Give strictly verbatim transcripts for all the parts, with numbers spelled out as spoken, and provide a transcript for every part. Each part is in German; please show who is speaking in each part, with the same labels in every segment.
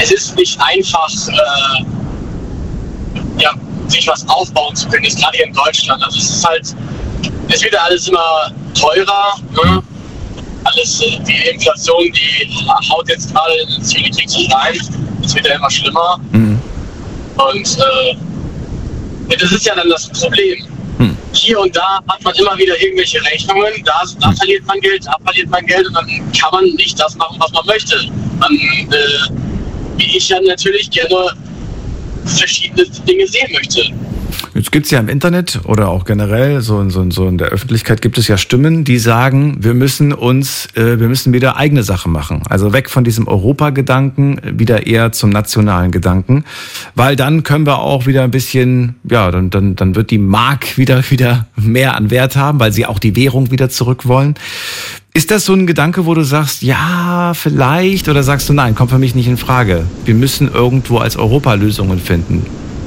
Speaker 1: es ist nicht einfach, äh, ja, sich was aufbauen zu können, ist gerade hier in Deutschland. Also es ist halt, es wird ja alles immer teurer, ne? Alles, äh, die Inflation, die haut jetzt gerade ziemlich richtig rein. Es wird ja immer schlimmer. Mhm. Und äh, das ist ja dann das Problem. Hm. Hier und da hat man immer wieder irgendwelche Rechnungen, da, da hm. verliert man Geld, da verliert man Geld und dann kann man nicht das machen, was man möchte. Man, äh, wie ich ja natürlich gerne verschiedene Dinge sehen möchte.
Speaker 2: Jetzt gibt es ja im Internet oder auch generell, so, so, so in der Öffentlichkeit gibt es ja Stimmen, die sagen, wir müssen uns, äh, wir müssen wieder eigene Sachen machen. Also weg von diesem Europa-Gedanken, wieder eher zum nationalen Gedanken. Weil dann können wir auch wieder ein bisschen, ja, dann, dann, dann wird die Mark wieder, wieder mehr an Wert haben, weil sie auch die Währung wieder zurück wollen. Ist das so ein Gedanke, wo du sagst, ja, vielleicht, oder sagst du, nein, kommt für mich nicht in Frage. Wir müssen irgendwo als Europa Lösungen finden?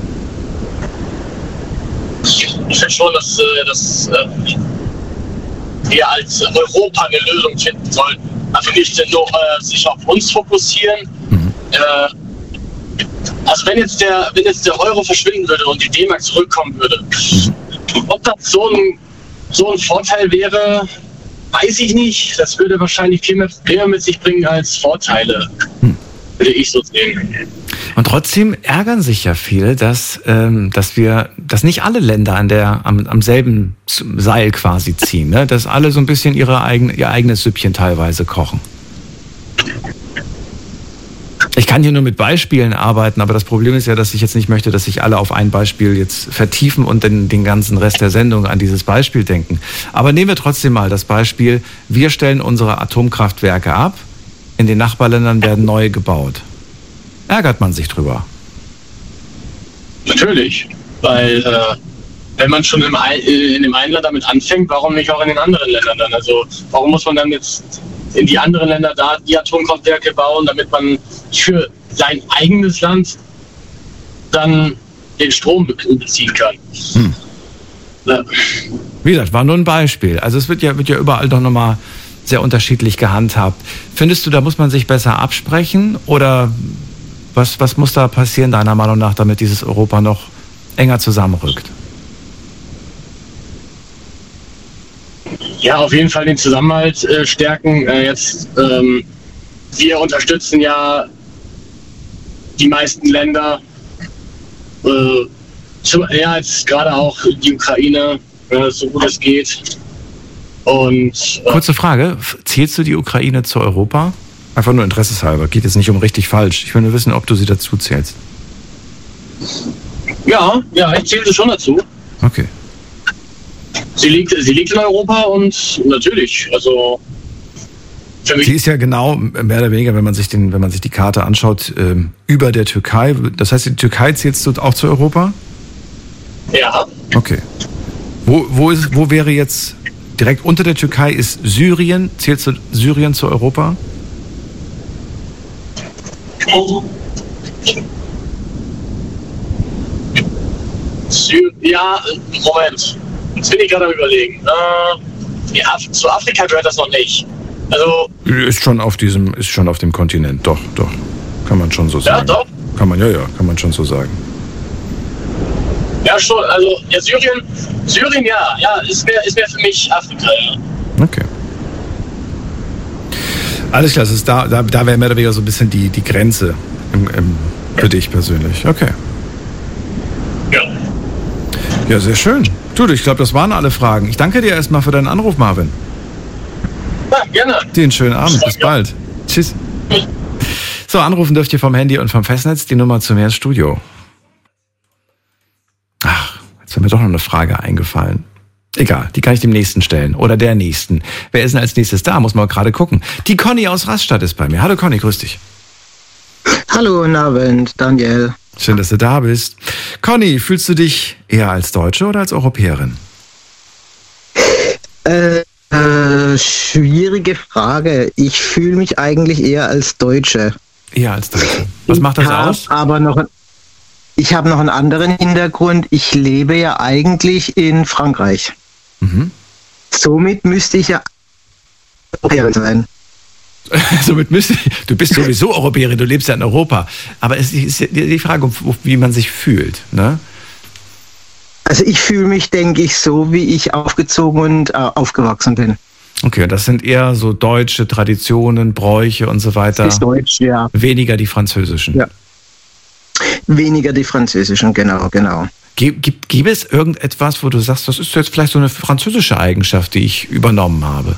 Speaker 1: Ich finde schon, dass, dass äh, wir als Europa eine Lösung finden sollten. Also nicht nur äh, sich auf uns fokussieren. Mhm. Äh, also wenn jetzt der, wenn jetzt der Euro verschwinden würde und die D-Mark zurückkommen würde, mhm. ob das so ein, so ein Vorteil wäre, weiß ich nicht. Das würde wahrscheinlich viel mehr Probleme mit sich bringen als Vorteile, mhm. würde ich so sehen.
Speaker 2: Und trotzdem ärgern sich ja viele, dass, ähm, dass wir, dass nicht alle Länder an der, am, am selben Seil quasi ziehen, ne? Dass alle so ein bisschen ihre eigen, ihr eigenes Süppchen teilweise kochen. Ich kann hier nur mit Beispielen arbeiten, aber das Problem ist ja, dass ich jetzt nicht möchte, dass sich alle auf ein Beispiel jetzt vertiefen und den, den ganzen Rest der Sendung an dieses Beispiel denken. Aber nehmen wir trotzdem mal das Beispiel, wir stellen unsere Atomkraftwerke ab, in den Nachbarländern werden neue gebaut. Ärgert man sich drüber?
Speaker 1: Natürlich, weil äh, wenn man schon im, in dem einen Land damit anfängt, warum nicht auch in den anderen Ländern dann? Also warum muss man dann jetzt in die anderen Länder da die Atomkraftwerke bauen, damit man für sein eigenes Land dann den Strom beziehen kann? Hm. Ja.
Speaker 2: Wie gesagt, war nur ein Beispiel. Also es wird ja, wird ja überall doch nochmal sehr unterschiedlich gehandhabt. Findest du, da muss man sich besser absprechen oder Was, was muss da passieren, deiner Meinung nach, damit dieses Europa noch enger zusammenrückt?
Speaker 1: Ja, auf jeden Fall den Zusammenhalt äh, stärken. Äh, jetzt, ähm, wir unterstützen ja die meisten Länder, äh, zu, ja, jetzt gerade auch die Ukraine, äh, so gut es geht. Und,
Speaker 2: äh, Kurze Frage, zählst du die Ukraine zu Europa? Einfach nur interesseshalber. Geht jetzt nicht um richtig falsch. Ich will nur wissen, ob du sie dazu zählst.
Speaker 1: Ja, ja, ich zähle sie schon dazu.
Speaker 2: Okay.
Speaker 1: Sie liegt, sie liegt in Europa und natürlich, also für mich.
Speaker 2: Sie ist ja genau, mehr oder weniger, wenn man sich den, wenn man sich die Karte anschaut, ähm, über der Türkei. Das heißt, die Türkei zählst du auch zu Europa?
Speaker 1: Ja.
Speaker 2: Okay. Wo, wo ist, wo wäre jetzt direkt unter der Türkei ist Syrien? Zählst du Syrien zu Europa?
Speaker 1: Ja, Moment. Jetzt bin ich gerade am Überlegen. Äh, ja, zu Afrika gehört das noch nicht. Also
Speaker 2: ist schon auf diesem, ist schon auf dem Kontinent. Doch, doch, kann man schon so sagen.
Speaker 1: Ja, doch.
Speaker 2: Kann man, ja, ja, kann man schon so sagen.
Speaker 1: Ja, schon. Also ja, Syrien, Syrien, ja, ja, ist mehr, ist mehr für mich Afrika. Ja.
Speaker 2: Okay. Alles klar, das ist da, da, da wäre mehr oder weniger so ein bisschen die, die Grenze im, im, für dich persönlich. Okay.
Speaker 1: Ja.
Speaker 2: Ja, sehr schön. Du, ich glaube, das waren alle Fragen. Ich danke dir erstmal für deinen Anruf, Marvin.
Speaker 1: Ja, gerne.
Speaker 2: Dir einen schönen Abend. Bis bald. Tschüss. So, anrufen dürft ihr vom Handy und vom Festnetz die Nummer zu mir ins Studio. Ach, jetzt wäre mir doch noch eine Frage eingefallen. Egal, die kann ich dem Nächsten stellen. Oder der Nächsten. Wer ist denn als nächstes da? Muss man gerade gucken. Die Conny aus Rastatt ist bei mir. Hallo Conny, grüß dich.
Speaker 3: Hallo, guten Abend, Daniel.
Speaker 2: Schön, dass du da bist. Conny, fühlst du dich eher als Deutsche oder als Europäerin?
Speaker 3: Äh, äh, schwierige Frage. Ich fühle mich eigentlich eher als Deutsche.
Speaker 2: Eher als Deutsche. Was macht das
Speaker 3: ich
Speaker 2: aus?
Speaker 3: Aber noch, ich habe noch einen anderen Hintergrund. Ich lebe ja eigentlich in Frankreich. Mhm. Somit müsste ich ja Europäerin sein.
Speaker 2: Somit müsste, du bist sowieso Europäerin, du lebst ja in Europa. Aber es ist die Frage, wie man sich fühlt, ne?
Speaker 3: Also ich fühle mich, denke ich, so, wie ich aufgezogen und äh, aufgewachsen bin.
Speaker 2: Okay, das sind eher so deutsche Traditionen, Bräuche und so weiter.
Speaker 3: Das ist deutsch, ja.
Speaker 2: Weniger die französischen.
Speaker 3: Ja. Weniger die französischen, genau, genau.
Speaker 2: Gibt, gibt, gibt es irgendetwas, wo du sagst, das ist jetzt vielleicht so eine französische Eigenschaft, die ich übernommen habe?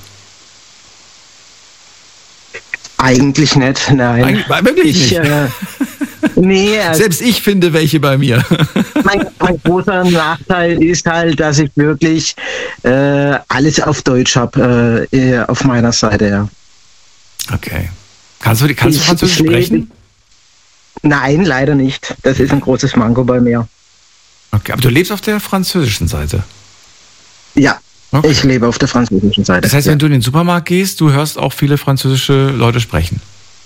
Speaker 3: Eigentlich nicht, nein.
Speaker 2: Eigentlich, wirklich nicht?
Speaker 3: Ich, äh, nee, also
Speaker 2: selbst ich finde welche bei mir.
Speaker 3: mein, mein großer Nachteil ist halt, dass ich wirklich äh, alles auf Deutsch habe, äh, auf meiner Seite, ja.
Speaker 2: Okay. Kannst du, kannst du
Speaker 3: Ich-
Speaker 2: Französisch
Speaker 3: ich lebe-
Speaker 2: sprechen?
Speaker 3: Nein, leider nicht. Das ist ein großes Manko bei mir.
Speaker 2: Okay, aber du lebst auf der französischen Seite.
Speaker 3: Ja,
Speaker 2: Okay.
Speaker 3: ich lebe auf der französischen Seite.
Speaker 2: Das heißt,
Speaker 3: ja.
Speaker 2: wenn du in den Supermarkt gehst, du hörst auch viele französische Leute sprechen.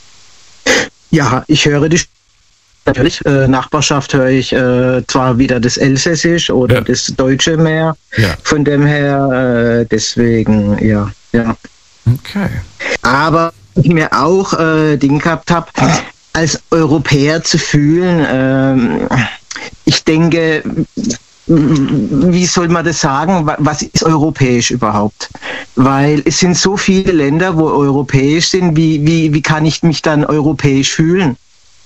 Speaker 3: Ja, ich höre die natürlich. Äh, Nachbarschaft höre ich äh, zwar wieder das Elsässisch oder
Speaker 2: Ja.
Speaker 3: das Deutsche mehr.
Speaker 2: Ja.
Speaker 3: Von dem her, äh, deswegen, ja, ja.
Speaker 2: Okay.
Speaker 3: Aber ich mir auch äh, Ding gehabt habe, als Europäer zu fühlen, ähm, ich denke, wie soll man das sagen? Was ist europäisch überhaupt? Weil es sind so viele Länder, wo europäisch sind. Wie, wie, wie kann ich mich dann europäisch fühlen?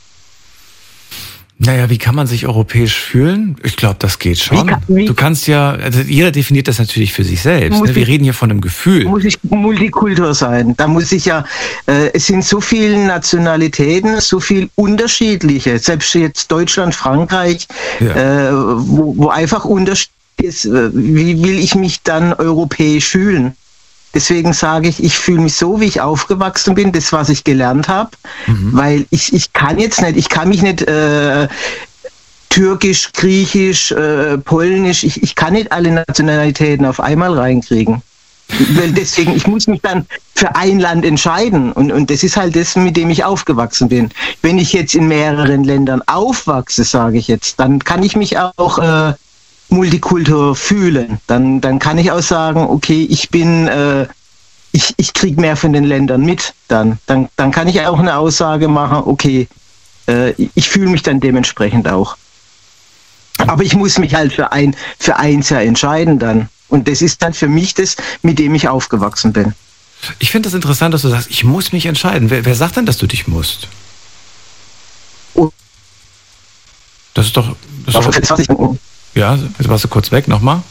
Speaker 2: Naja, wie kann man sich europäisch fühlen? Ich glaube, das geht schon.
Speaker 3: Wie kann- wie-
Speaker 2: du kannst ja, also jeder definiert das natürlich für sich selbst.
Speaker 3: Muss
Speaker 2: Ne? Wir
Speaker 3: ich-
Speaker 2: reden hier von einem Gefühl.
Speaker 3: Muss ich Multikultur sein? Da muss ich ja, äh, es sind so viele Nationalitäten, so viel unterschiedliche. Selbst jetzt Deutschland, Frankreich,
Speaker 2: Ja.
Speaker 3: äh, wo, wo einfach Unterschied ist. Äh, Wie will ich mich dann europäisch fühlen? Deswegen sage ich, ich fühle mich so, wie ich aufgewachsen bin, das, was ich gelernt habe,
Speaker 2: Mhm.
Speaker 3: weil ich, ich kann jetzt nicht, ich kann mich nicht äh, Türkisch, Griechisch, äh, Polnisch, ich, ich kann nicht alle Nationalitäten auf einmal reinkriegen. Weil deswegen, ich muss mich dann für ein Land entscheiden. Und, und das ist halt das, mit dem ich aufgewachsen bin. Wenn ich jetzt in mehreren Ländern aufwachse, sage ich jetzt, dann kann ich mich auch äh, Multikultur fühlen. Dann, dann kann ich auch sagen, okay, ich bin, äh, ich, ich kriege mehr von den Ländern mit. Dann, dann, dann kann ich auch eine Aussage machen, okay, äh, ich fühle mich dann dementsprechend auch. Aber ich muss mich halt für ein, für eins ja entscheiden dann. Und das ist dann für mich das, mit dem ich aufgewachsen bin.
Speaker 2: Ich finde das interessant, dass du sagst, ich muss mich entscheiden. Wer, wer sagt denn, dass du dich musst?
Speaker 3: Oh.
Speaker 2: Das ist doch... Das ist
Speaker 3: Das,
Speaker 2: doch
Speaker 3: was ich,
Speaker 2: ja, jetzt warst du kurz weg, nochmal.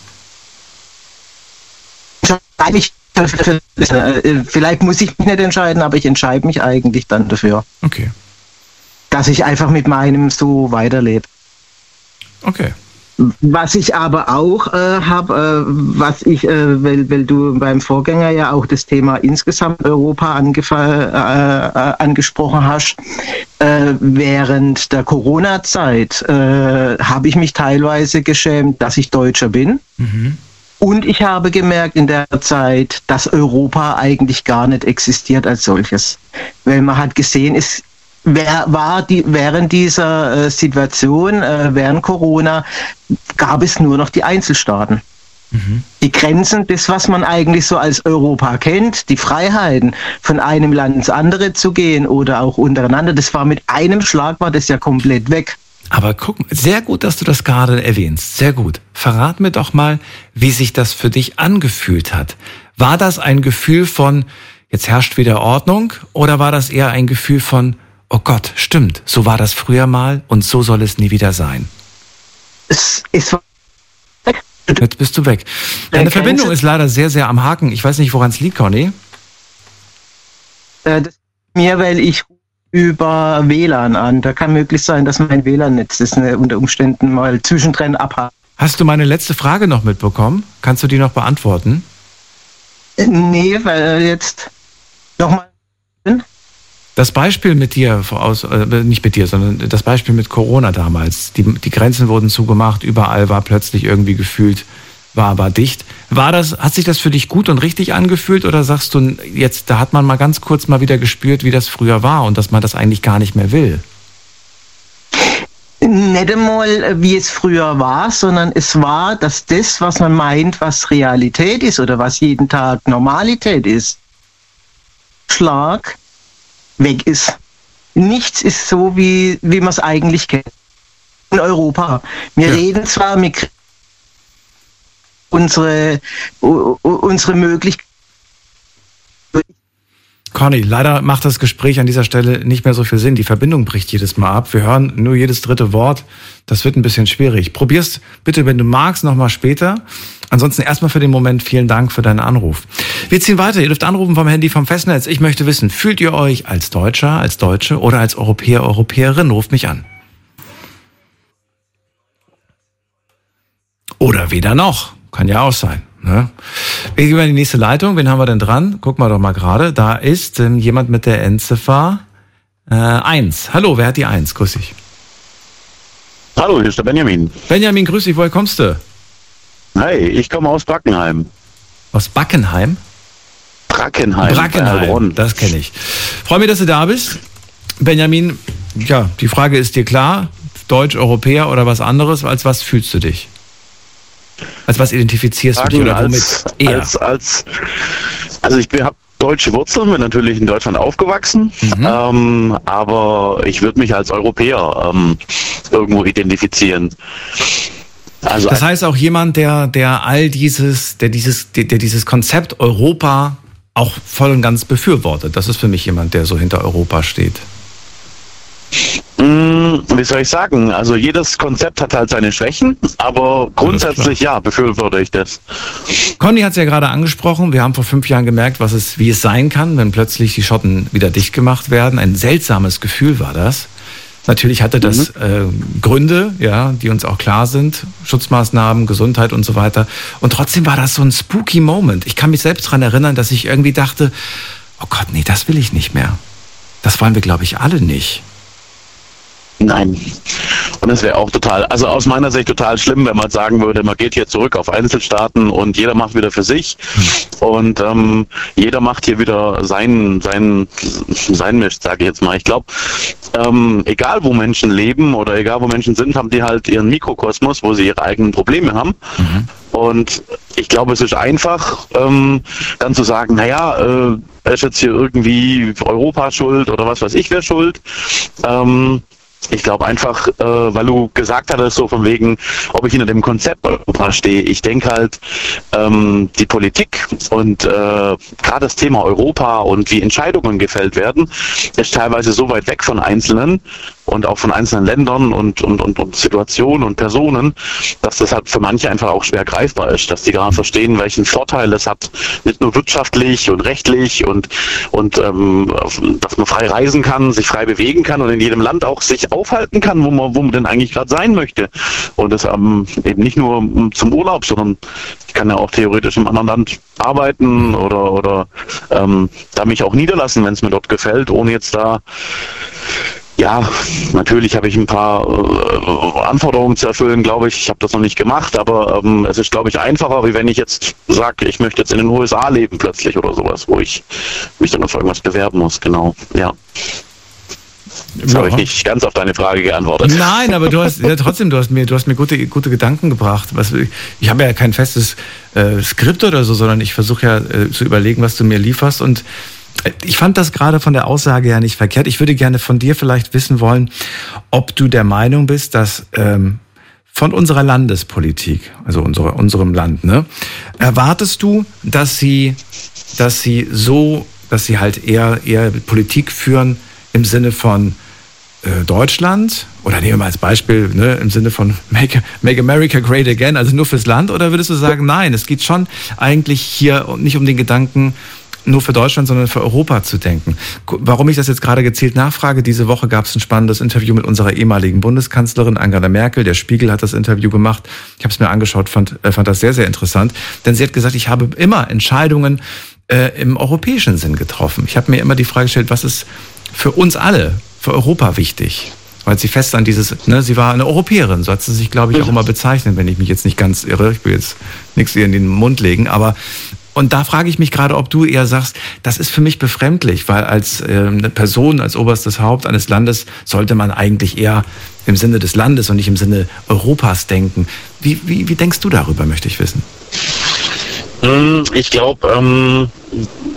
Speaker 3: ich, vielleicht muss ich mich nicht entscheiden, aber ich entscheide mich eigentlich dann dafür,
Speaker 2: Okay,
Speaker 3: dass ich einfach mit meinem so weiterlebe.
Speaker 2: okay.
Speaker 3: Was ich aber auch äh, habe, äh, was ich, äh, weil, weil du beim Vorgänger ja auch das Thema insgesamt Europa angef- äh, äh, angesprochen hast, äh, während der Corona-Zeit äh, habe ich mich teilweise geschämt, dass ich Deutscher bin.
Speaker 2: Mhm.
Speaker 3: Und ich habe gemerkt in der Zeit, dass Europa eigentlich gar nicht existiert als solches. Weil man hat gesehen, es wer war die, während dieser äh, Situation, äh, während Corona, gab es nur noch die Einzelstaaten.
Speaker 2: Mhm.
Speaker 3: Die Grenzen, das, was man eigentlich so als Europa kennt, die Freiheiten, von einem Land ins andere zu gehen oder auch untereinander, das war mit einem Schlag, war das ja komplett weg.
Speaker 2: Aber guck, sehr gut, dass du das gerade erwähnst. Sehr gut. Verrat mir doch mal, wie sich das für dich angefühlt hat. War das ein Gefühl von, jetzt herrscht wieder Ordnung, oder war das eher ein Gefühl von, oh Gott, stimmt, so war das früher mal und so soll es nie wieder sein?
Speaker 3: Es, es war
Speaker 2: Jetzt bist du weg. Deine Verbindung ist leider sehr, sehr am Haken. Ich weiß nicht, woran es liegt, Conny.
Speaker 3: äh, das mir, weil ich über W L A N an. Da kann möglich sein, dass mein W L A N-Netz das äh, unter Umständen mal zwischendrin abhat.
Speaker 2: Hast du meine letzte Frage noch mitbekommen? Kannst du die noch beantworten?
Speaker 3: Äh, nee, weil jetzt nochmal.
Speaker 2: Das Beispiel mit dir, aus, äh, nicht mit dir, sondern das Beispiel mit Corona damals. Die, die Grenzen wurden zugemacht, überall war plötzlich irgendwie gefühlt, war aber dicht. War das, hat sich das für dich gut und richtig angefühlt oder sagst du jetzt, da hat man mal ganz kurz mal wieder gespürt, wie das früher war und dass man das eigentlich gar nicht mehr will?
Speaker 3: Nicht einmal, wie es früher war, sondern es war, dass das, was man meint, was Realität ist oder was jeden Tag Normalität ist, Schlag weg ist. Nichts ist so, wie, wie man es eigentlich kennt. In Europa. Wir ja. reden zwar, wir kriegen unsere, unsere Möglichkeiten.
Speaker 2: Conny, leider macht das Gespräch an dieser Stelle nicht mehr so viel Sinn. Die Verbindung bricht jedes Mal ab. Wir hören nur jedes dritte Wort. Das wird ein bisschen schwierig. Probier's bitte, wenn du magst, nochmal später. Ansonsten erstmal für den Moment vielen Dank für deinen Anruf. Wir ziehen weiter. Ihr dürft anrufen vom Handy vom Festnetz. Ich möchte wissen, fühlt ihr euch als Deutscher, als Deutsche oder als Europäer, Europäerin? Ruft mich an. Oder weder noch. Kann ja auch sein. Ne? Wir gehen mal in die nächste Leitung. Wen haben wir denn dran? Gucken wir doch mal gerade. Da ist ähm, jemand mit der Endziffer äh, eins. Hallo, wer hat die eins? Grüß dich.
Speaker 4: Hallo, hier ist der Benjamin.
Speaker 2: Benjamin, grüß dich. Woher kommst du?
Speaker 4: Hi, ich komme aus Brackenheim.
Speaker 2: Aus Backenheim?
Speaker 4: Brackenheim.
Speaker 2: Brackenheim, das kenne ich. Freue mich, dass du da bist. Benjamin, ja, die Frage ist dir klar. Deutsch, Europäer oder was anderes? Als was fühlst du dich? Als was identifizierst du dich oder womit
Speaker 4: als,
Speaker 2: eher?
Speaker 4: Als, als, also ich habe deutsche Wurzeln, bin natürlich in Deutschland aufgewachsen, mhm. ähm, aber ich würde mich als Europäer ähm, irgendwo identifizieren. Also
Speaker 2: das heißt auch jemand, der, der all dieses, der dieses, der, der dieses Konzept Europa auch voll und ganz befürwortet. Das ist für mich jemand, der so hinter Europa steht.
Speaker 4: Wie soll ich sagen? Also jedes Konzept hat halt seine Schwächen, aber grundsätzlich ja, befürworte ich das.
Speaker 2: Conny hat es ja gerade angesprochen. Wir haben vor fünf Jahren gemerkt, was es, wie es sein kann, wenn plötzlich die Schotten wieder dicht gemacht werden. Ein seltsames Gefühl war das. Natürlich hatte das mhm. äh, Gründe, ja, die uns auch klar sind. Schutzmaßnahmen, Gesundheit und so weiter. Und trotzdem war das so ein spooky Moment. Ich kann mich selbst daran erinnern, dass ich irgendwie dachte, oh Gott, nee, das will ich nicht mehr. Das wollen wir, glaube ich, alle nicht.
Speaker 4: Nein. Und es wäre auch total, also aus meiner Sicht total schlimm, wenn man sagen würde, man geht hier zurück auf Einzelstaaten und jeder macht wieder für sich und ähm, jeder macht hier wieder sein, sein, sein Mist, sage ich jetzt mal. Ich glaube, ähm, egal wo Menschen leben oder egal wo Menschen sind, haben die halt ihren Mikrokosmos, wo sie ihre eigenen Probleme haben. Mhm. Und ich glaube, es ist einfach, ähm, dann zu sagen, naja, äh, er ist jetzt hier irgendwie Europa schuld oder was weiß ich, wer schuld. Ähm, Ich glaube einfach, äh, weil du gesagt hattest, so von wegen, ob ich hinter dem Konzept Europa stehe. Ich denke halt, ähm, die Politik und äh, gerade das Thema Europa und wie Entscheidungen gefällt werden, ist teilweise so weit weg von Einzelnen und auch von einzelnen Ländern und, und, und, und Situationen und Personen, dass das halt für manche einfach auch schwer greifbar ist, dass die gar nicht verstehen, welchen Vorteil es hat, nicht nur wirtschaftlich und rechtlich und, und ähm, dass man frei reisen kann, sich frei bewegen kann und in jedem Land auch sich aufhalten kann, wo man, wo man denn eigentlich gerade sein möchte. Und das ähm, eben nicht nur zum Urlaub, sondern ich kann ja auch theoretisch im anderen Land arbeiten oder, oder ähm, da mich auch niederlassen, wenn es mir dort gefällt, ohne jetzt da ja, natürlich habe ich ein paar äh, Anforderungen zu erfüllen, glaube ich. Ich habe das noch nicht gemacht, aber ähm, es ist, glaube ich, einfacher, wie wenn ich jetzt sage, ich möchte jetzt in den U S A leben plötzlich oder sowas, wo ich mich dann auf irgendwas bewerben muss. Genau, ja. Jetzt ja. habe ich nicht ganz auf deine Frage geantwortet.
Speaker 2: Nein, aber du hast ja trotzdem, du hast mir, du hast mir gute, gute Gedanken gebracht. Was, ich habe ja kein festes äh, Skript oder so, sondern ich versuche ja äh, zu überlegen, was du mir lieferst. Und ich fand das gerade von der Aussage her nicht verkehrt. Ich würde gerne von dir vielleicht wissen wollen, ob du der Meinung bist, dass ähm, von unserer Landespolitik, also unsere, unserem Land, ne, erwartest du, dass sie, dass sie so, dass sie halt eher, eher Politik führen im Sinne von äh, Deutschland, oder nehmen wir mal als Beispiel, ne, im Sinne von Make, Make America Great Again, also nur fürs Land, oder würdest du sagen, nein, es geht schon eigentlich hier nicht um den Gedanken, nur für Deutschland, sondern für Europa zu denken. Warum ich das jetzt gerade gezielt nachfrage, diese Woche gab es ein spannendes Interview mit unserer ehemaligen Bundeskanzlerin Angela Merkel. Der Spiegel hat das Interview gemacht. Ich habe es mir angeschaut, fand, äh, fand das sehr, sehr interessant. Denn sie hat gesagt, ich habe immer Entscheidungen äh, im europäischen Sinn getroffen. Ich habe mir immer die Frage gestellt, was ist für uns alle, für Europa wichtig? Weil sie fest an dieses, ne, sie war eine Europäerin, so hat sie sich, glaube ich, auch immer bezeichnet, wenn ich mich jetzt nicht ganz irre. Ich will jetzt nichts ihr in den Mund legen, aber und da frage ich mich gerade, ob du eher sagst, das ist für mich befremdlich, weil als äh, eine Person, als oberstes Haupt eines Landes sollte man eigentlich eher im Sinne des Landes und nicht im Sinne Europas denken. Wie, wie, wie denkst du darüber, möchte ich wissen?
Speaker 4: Ich glaube, ähm,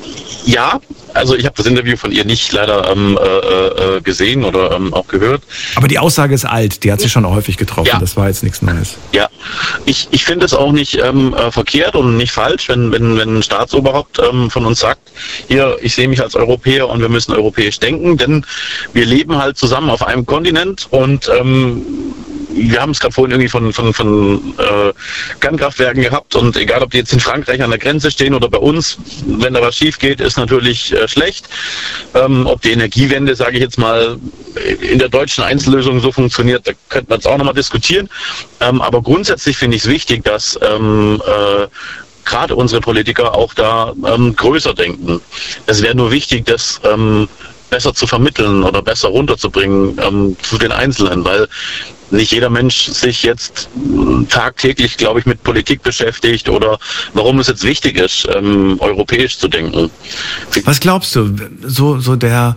Speaker 4: Ja, also ich habe das Interview von ihr nicht leider ähm, äh, äh, gesehen oder ähm, auch gehört.
Speaker 2: Aber die Aussage ist alt, die hat sie schon häufig getroffen, ja. Das war jetzt nichts Neues.
Speaker 4: Ja, ich, ich finde es auch nicht ähm, äh, verkehrt und nicht falsch, wenn, wenn, wenn ein Staatsoberhaupt ähm, von uns sagt, hier, ich sehe mich als Europäer und wir müssen europäisch denken, denn wir leben halt zusammen auf einem Kontinent und ähm, wir haben es gerade vorhin irgendwie von, von, von äh, Kernkraftwerken gehabt und egal, ob die jetzt in Frankreich an der Grenze stehen oder bei uns, wenn da was schief geht, ist natürlich äh, schlecht. Ähm, ob die Energiewende, sage ich jetzt mal, in der deutschen Einzellösung so funktioniert, da könnte man jetzt auch nochmal diskutieren. Ähm, aber grundsätzlich finde ich es wichtig, dass ähm, äh, gerade unsere Politiker auch da ähm, größer denken. Es wäre nur wichtig, dass ähm, besser zu vermitteln oder besser runterzubringen ähm, zu den Einzelnen, weil nicht jeder Mensch sich jetzt tagtäglich, glaube ich, mit Politik beschäftigt oder warum es jetzt wichtig ist, ähm, europäisch zu denken.
Speaker 2: Was glaubst du, so, so der,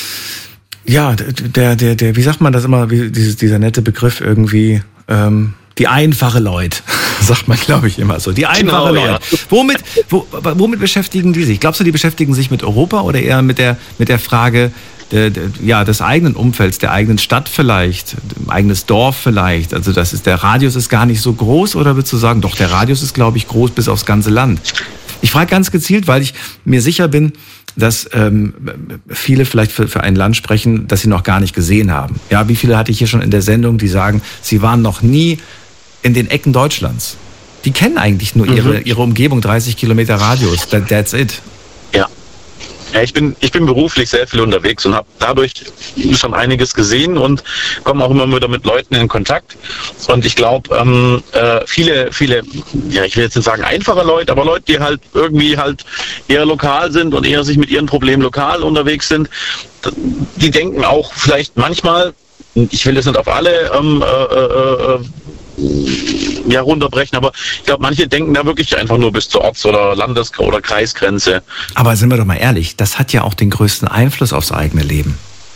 Speaker 2: ja, der, der, der, wie sagt man das immer, wie, dieses, dieser nette Begriff irgendwie, ähm, die einfache Leute, sagt man, glaube ich, immer so. Die einfache genau, Leute. Ja. Womit, wo, womit beschäftigen die sich? Glaubst du, die beschäftigen sich mit Europa oder eher mit der, mit der Frage, Der, der, ja, des eigenen Umfelds, der eigenen Stadt vielleicht, eigenes Dorf vielleicht. Also das ist, der Radius ist gar nicht so groß, oder würdest du sagen, doch, der Radius ist, glaube ich, groß bis aufs ganze Land. Ich frage ganz gezielt, weil ich mir sicher bin, dass ähm, viele vielleicht für, für ein Land sprechen, das sie noch gar nicht gesehen haben. Ja, wie viele hatte ich hier schon in der Sendung, die sagen, sie waren noch nie in den Ecken Deutschlands. Die kennen eigentlich nur ihre, mhm. ihre Umgebung, dreißig Kilometer Radius. That, that's it.
Speaker 4: Ja. Ja, ich bin ich bin beruflich sehr viel unterwegs und habe dadurch schon einiges gesehen und komme auch immer wieder mit Leuten in Kontakt. Und ich glaube, ähm, äh, viele, viele, ja, ich will jetzt nicht sagen einfache Leute, aber Leute, die halt irgendwie halt eher lokal sind und eher sich mit ihren Problemen lokal unterwegs sind, die denken auch vielleicht manchmal, ich will das nicht auf alle ähm, äh, äh, ja, runterbrechen, aber ich glaube, manche denken da wirklich einfach nur bis zur Orts- oder Landes- oder Kreisgrenze.
Speaker 2: Aber sind wir doch mal ehrlich, das hat ja auch den größten Einfluss aufs eigene Leben.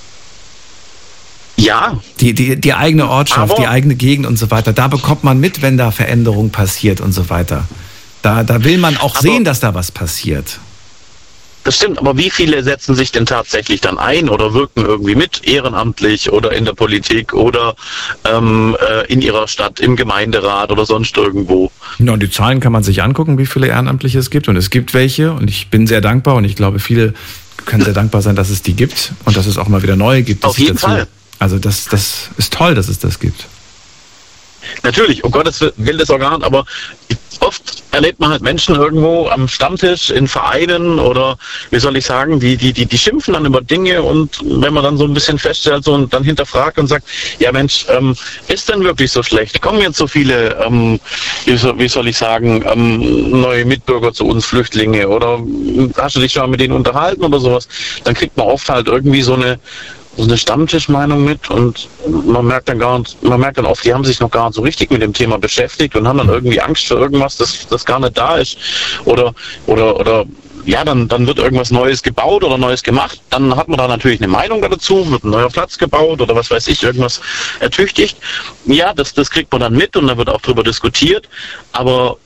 Speaker 4: Ja.
Speaker 2: Die, die, die eigene Ortschaft, aber die eigene Gegend und so weiter, da bekommt man mit, wenn da Veränderung passiert und so weiter. Da, da will man auch sehen, dass da was passiert.
Speaker 4: Das stimmt, aber wie viele setzen sich denn tatsächlich dann ein oder wirken irgendwie mit, ehrenamtlich oder in der Politik oder ähm, äh, in ihrer Stadt, im Gemeinderat oder sonst irgendwo?
Speaker 2: Ja, und die Zahlen kann man sich angucken, wie viele Ehrenamtliche es gibt. Und es gibt welche und ich bin sehr dankbar und ich glaube, viele können sehr dankbar sein, dass es die gibt und dass es auch mal wieder neue gibt.
Speaker 4: Auf jeden
Speaker 2: dazu.
Speaker 4: Fall.
Speaker 2: Also das, das ist toll, dass es das gibt.
Speaker 4: Natürlich, um Gottes Willen das Organ, aber oft erlebt man halt Menschen irgendwo am Stammtisch in Vereinen oder wie soll ich sagen, die, die, die, die schimpfen dann über Dinge und wenn man dann so ein bisschen feststellt so, und dann hinterfragt und sagt, ja Mensch, ähm, ist denn wirklich so schlecht? Kommen jetzt so viele, ähm, wie, soll, wie soll ich sagen, ähm, neue Mitbürger zu uns, Flüchtlinge oder hast du dich schon mal mit denen unterhalten oder sowas? Dann kriegt man oft halt irgendwie so eine so eine Stammtischmeinung mit und man merkt dann gar nicht, man merkt dann oft, die haben sich noch gar nicht so richtig mit dem Thema beschäftigt und haben dann irgendwie Angst für irgendwas, das, das gar nicht da ist. Oder, oder, oder, ja, dann, dann wird irgendwas Neues gebaut oder Neues gemacht. Dann hat man da natürlich eine Meinung dazu, wird ein neuer Platz gebaut oder was weiß ich, irgendwas ertüchtigt. Ja, das, das kriegt man dann mit und da wird auch drüber diskutiert. Aber,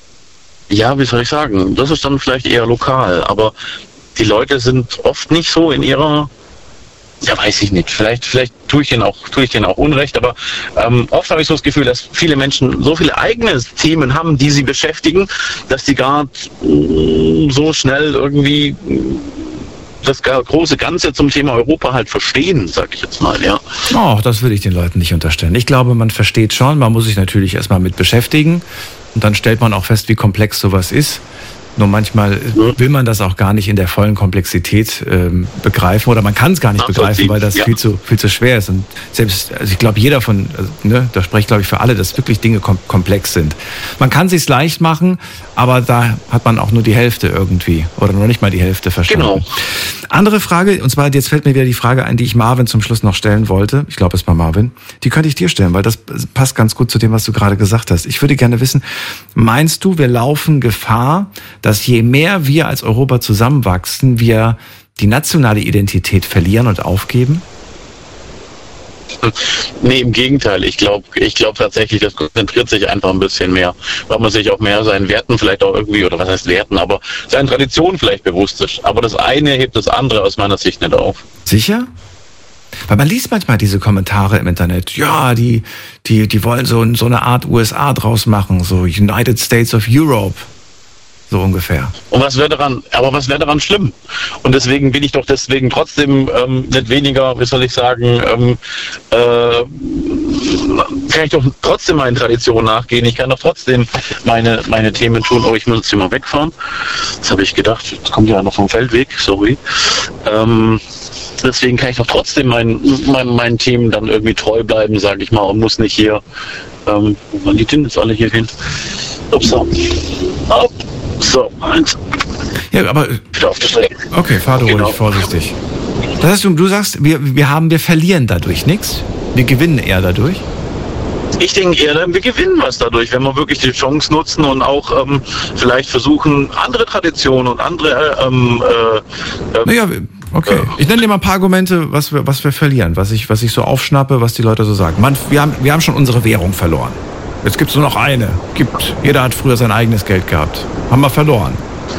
Speaker 4: ja, wie soll ich sagen, das ist dann vielleicht eher lokal. Aber die Leute sind oft nicht so in ihrer, ja, weiß ich nicht. Vielleicht, vielleicht tue ich denen auch, tue ich denen auch Unrecht, aber ähm, oft habe ich so das Gefühl, dass viele Menschen so viele eigene Themen haben, die sie beschäftigen, dass die gar äh, so schnell irgendwie das große Ganze zum Thema Europa halt verstehen, sag ich jetzt mal, ja.
Speaker 2: Oh, das würde ich den Leuten nicht unterstellen. Ich glaube, man versteht schon, man muss sich natürlich erstmal mit beschäftigen und dann stellt man auch fest, wie komplex sowas ist. Nur manchmal will man das auch gar nicht in der vollen Komplexität ähm, begreifen oder man kann es gar nicht begreifen, weil das ja. viel zu viel zu schwer ist. Und selbst, also ich glaube, jeder von, also, ne, da spreche ich glaube ich für alle, dass wirklich Dinge kom- komplex sind. Man kann es sich leicht machen, aber da hat man auch nur die Hälfte irgendwie oder noch nicht mal die Hälfte verstanden.
Speaker 4: Genau.
Speaker 2: Andere Frage, und zwar jetzt fällt mir wieder die Frage ein, die ich Marvin zum Schluss noch stellen wollte. Ich glaube, es war Marvin. Die könnte ich dir stellen, weil das passt ganz gut zu dem, was du gerade gesagt hast. Ich würde gerne wissen, meinst du, wir laufen Gefahr, dass je mehr wir als Europa zusammenwachsen, wir die nationale Identität verlieren und aufgeben?
Speaker 4: Nee, im Gegenteil. Ich glaube ich glaube tatsächlich, das konzentriert sich einfach ein bisschen mehr, weil man sich auch mehr seinen Werten vielleicht auch irgendwie, oder was heißt Werten, aber seinen Traditionen vielleicht bewusst ist. Aber das eine hebt das andere aus meiner Sicht nicht auf.
Speaker 2: Sicher? Weil man liest manchmal diese Kommentare im Internet. Ja, die, die, die wollen so, so eine Art U S A draus machen, so United States of Europe. So ungefähr.
Speaker 4: Und was wäre daran, aber was wäre daran schlimm? Und deswegen bin ich doch deswegen trotzdem ähm, nicht weniger, wie soll ich sagen, ähm, äh, kann ich doch trotzdem meinen Traditionen nachgehen. Ich kann doch trotzdem meine, meine Themen tun. Oh, ich muss jetzt hier mal wegfahren. Das habe ich gedacht. Jetzt kommt ja noch vom Feldweg, sorry. Ähm, deswegen kann ich doch trotzdem meinen, meinen, meinen Themen dann irgendwie treu bleiben, sage ich mal, und muss nicht hier, ähm, wo waren die denn jetzt alle hier hin? Ups, so. Oh. So, eins.
Speaker 2: Ja, aber.
Speaker 4: Wieder auf die Strecke.
Speaker 2: Okay, fahr du
Speaker 4: Genau.
Speaker 2: ruhig vorsichtig. Das heißt, du, du sagst, wir, wir haben, wir verlieren dadurch nichts. Wir gewinnen eher dadurch.
Speaker 4: Ich denke eher, wir gewinnen was dadurch, wenn wir wirklich die Chance nutzen und auch ähm, vielleicht versuchen, andere Traditionen und andere. Ähm, äh, äh,
Speaker 2: Naja, okay. Ich nenne dir mal ein paar Argumente, was wir, was wir verlieren, was ich, was ich so aufschnappe, was die Leute so sagen. Man, wir haben, wir haben schon unsere Währung verloren. Jetzt gibt es nur noch eine. Gibt. Jeder hat früher sein eigenes Geld gehabt. Haben wir verloren.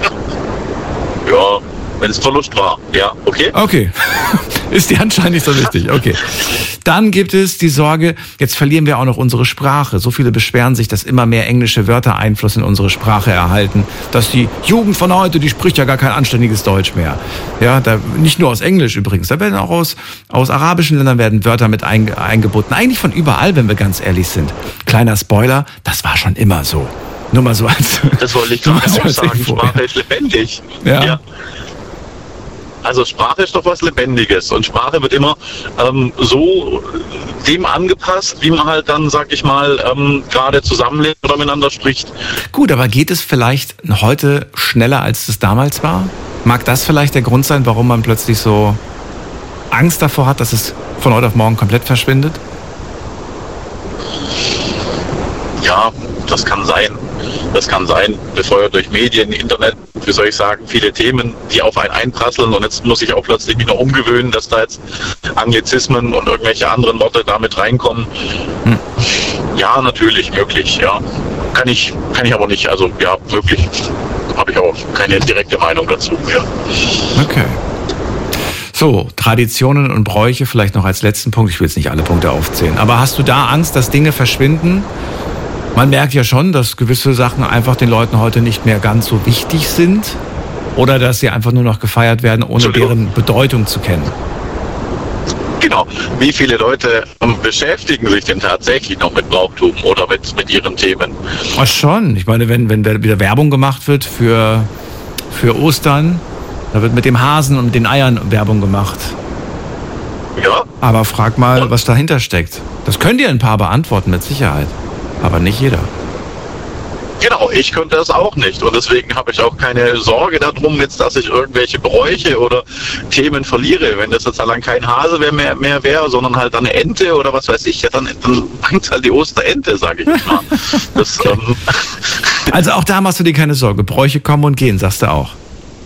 Speaker 4: Ja, wenn es Verlust war. Ja, okay.
Speaker 2: Okay. Ist dir anscheinend nicht so wichtig. Okay. Dann gibt es die Sorge, jetzt verlieren wir auch noch unsere Sprache. So viele beschweren sich, dass immer mehr englische Wörter Einfluss in unsere Sprache erhalten. Dass die Jugend von heute, die spricht ja gar kein anständiges Deutsch mehr. Ja, da, nicht nur aus Englisch übrigens. Da werden auch aus, aus arabischen Ländern werden Wörter mit einge, eingebunden. Eigentlich von überall, wenn wir ganz ehrlich sind. Kleiner Spoiler, das war schon immer so. Nur mal so als...
Speaker 4: Das wollte ich gerade auch sagen. Sprache ist lebendig.
Speaker 2: Ja.
Speaker 4: ja. Also Sprache ist doch was Lebendiges und Sprache wird immer ähm, so dem angepasst, wie man halt dann, sag ich mal, ähm, gerade zusammenlebt oder miteinander spricht.
Speaker 2: Gut, aber geht es vielleicht heute schneller, als es damals war? Mag das vielleicht der Grund sein, warum man plötzlich so Angst davor hat, dass es von heute auf morgen komplett verschwindet?
Speaker 4: Ja, das kann sein. Das kann sein, befeuert durch Medien, Internet, wie soll ich sagen, viele Themen, die auf einen einprasseln und jetzt muss ich auch plötzlich mich noch umgewöhnen, dass da jetzt Anglizismen und irgendwelche anderen Worte damit reinkommen. Hm. Ja, natürlich, möglich, ja. Kann ich, kann ich aber nicht, also ja, wirklich. Habe ich auch keine direkte Meinung dazu, ja.
Speaker 2: Okay. So, Traditionen und Bräuche vielleicht noch als letzten Punkt. Ich will jetzt nicht alle Punkte aufzählen. Aber hast du da Angst, dass Dinge verschwinden? Man merkt ja schon, dass gewisse Sachen einfach den Leuten heute nicht mehr ganz so wichtig sind oder dass sie einfach nur noch gefeiert werden, ohne deren Bedeutung zu kennen.
Speaker 4: Genau. Wie viele Leute ähm, beschäftigen sich denn tatsächlich noch mit Brauchtum oder mit, mit ihren Themen?
Speaker 2: Ach schon. Ich meine, wenn, wenn wieder Werbung gemacht wird für, für Ostern, da wird mit dem Hasen und mit den Eiern Werbung gemacht.
Speaker 4: Ja.
Speaker 2: Aber frag mal, was dahinter steckt. Das können dir ein paar beantworten, mit Sicherheit. Aber nicht jeder.
Speaker 4: Genau, ich könnte das auch nicht. Und deswegen habe ich auch keine Sorge darum, jetzt, dass ich irgendwelche Bräuche oder Themen verliere. Wenn das jetzt allein kein Hase mehr, mehr wäre, sondern halt eine Ente oder was weiß ich, ja, dann, dann bringt halt die Osterente, sage ich mal. Das,
Speaker 2: okay. ähm also auch da machst du dir keine Sorge. Bräuche kommen und gehen, sagst du auch.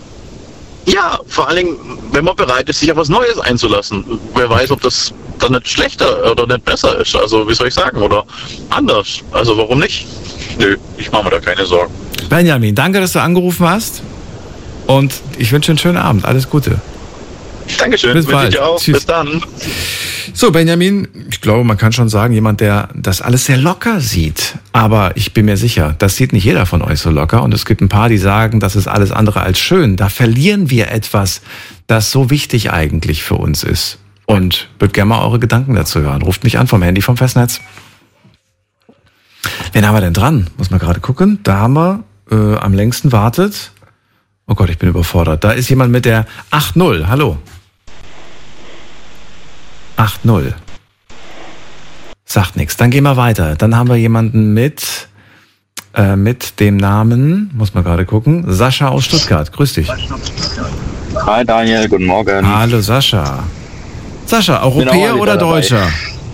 Speaker 4: Ja, vor allen Dingen, wenn man bereit ist, sich auf was Neues einzulassen. Wer weiß, ob das dann nicht schlechter oder nicht besser ist. Also, wie soll ich sagen, oder anders. Also, warum nicht? Nö, ich mache mir da keine Sorgen.
Speaker 2: Benjamin, danke, dass du angerufen hast. Und ich wünsche einen schönen Abend. Alles Gute.
Speaker 4: Dankeschön.
Speaker 2: Bis bald.
Speaker 4: Ich dir auch.
Speaker 2: Tschüss.
Speaker 4: Bis dann.
Speaker 2: So, Benjamin, ich glaube, man kann schon sagen, jemand, der das alles sehr locker sieht. Aber ich bin mir sicher, das sieht nicht jeder von euch so locker. Und es gibt ein paar, die sagen, das ist alles andere als schön. Da verlieren wir etwas, das so wichtig eigentlich für uns ist. Und würde gerne mal eure Gedanken dazu hören. Ruft mich an vom Handy vom Festnetz. Wen haben wir denn dran? Muss mal gerade gucken. Da haben wir äh, am längsten wartet. Oh Gott, ich bin überfordert. Da ist jemand mit der acht null. Hallo. acht null. Sagt nichts. Dann gehen wir weiter. Dann haben wir jemanden mit äh, mit dem Namen, muss man gerade gucken, Sascha aus Stuttgart. Grüß dich.
Speaker 5: Hi Daniel, guten Morgen.
Speaker 2: Hallo Sascha. Sascha, Europäer oder Deutscher?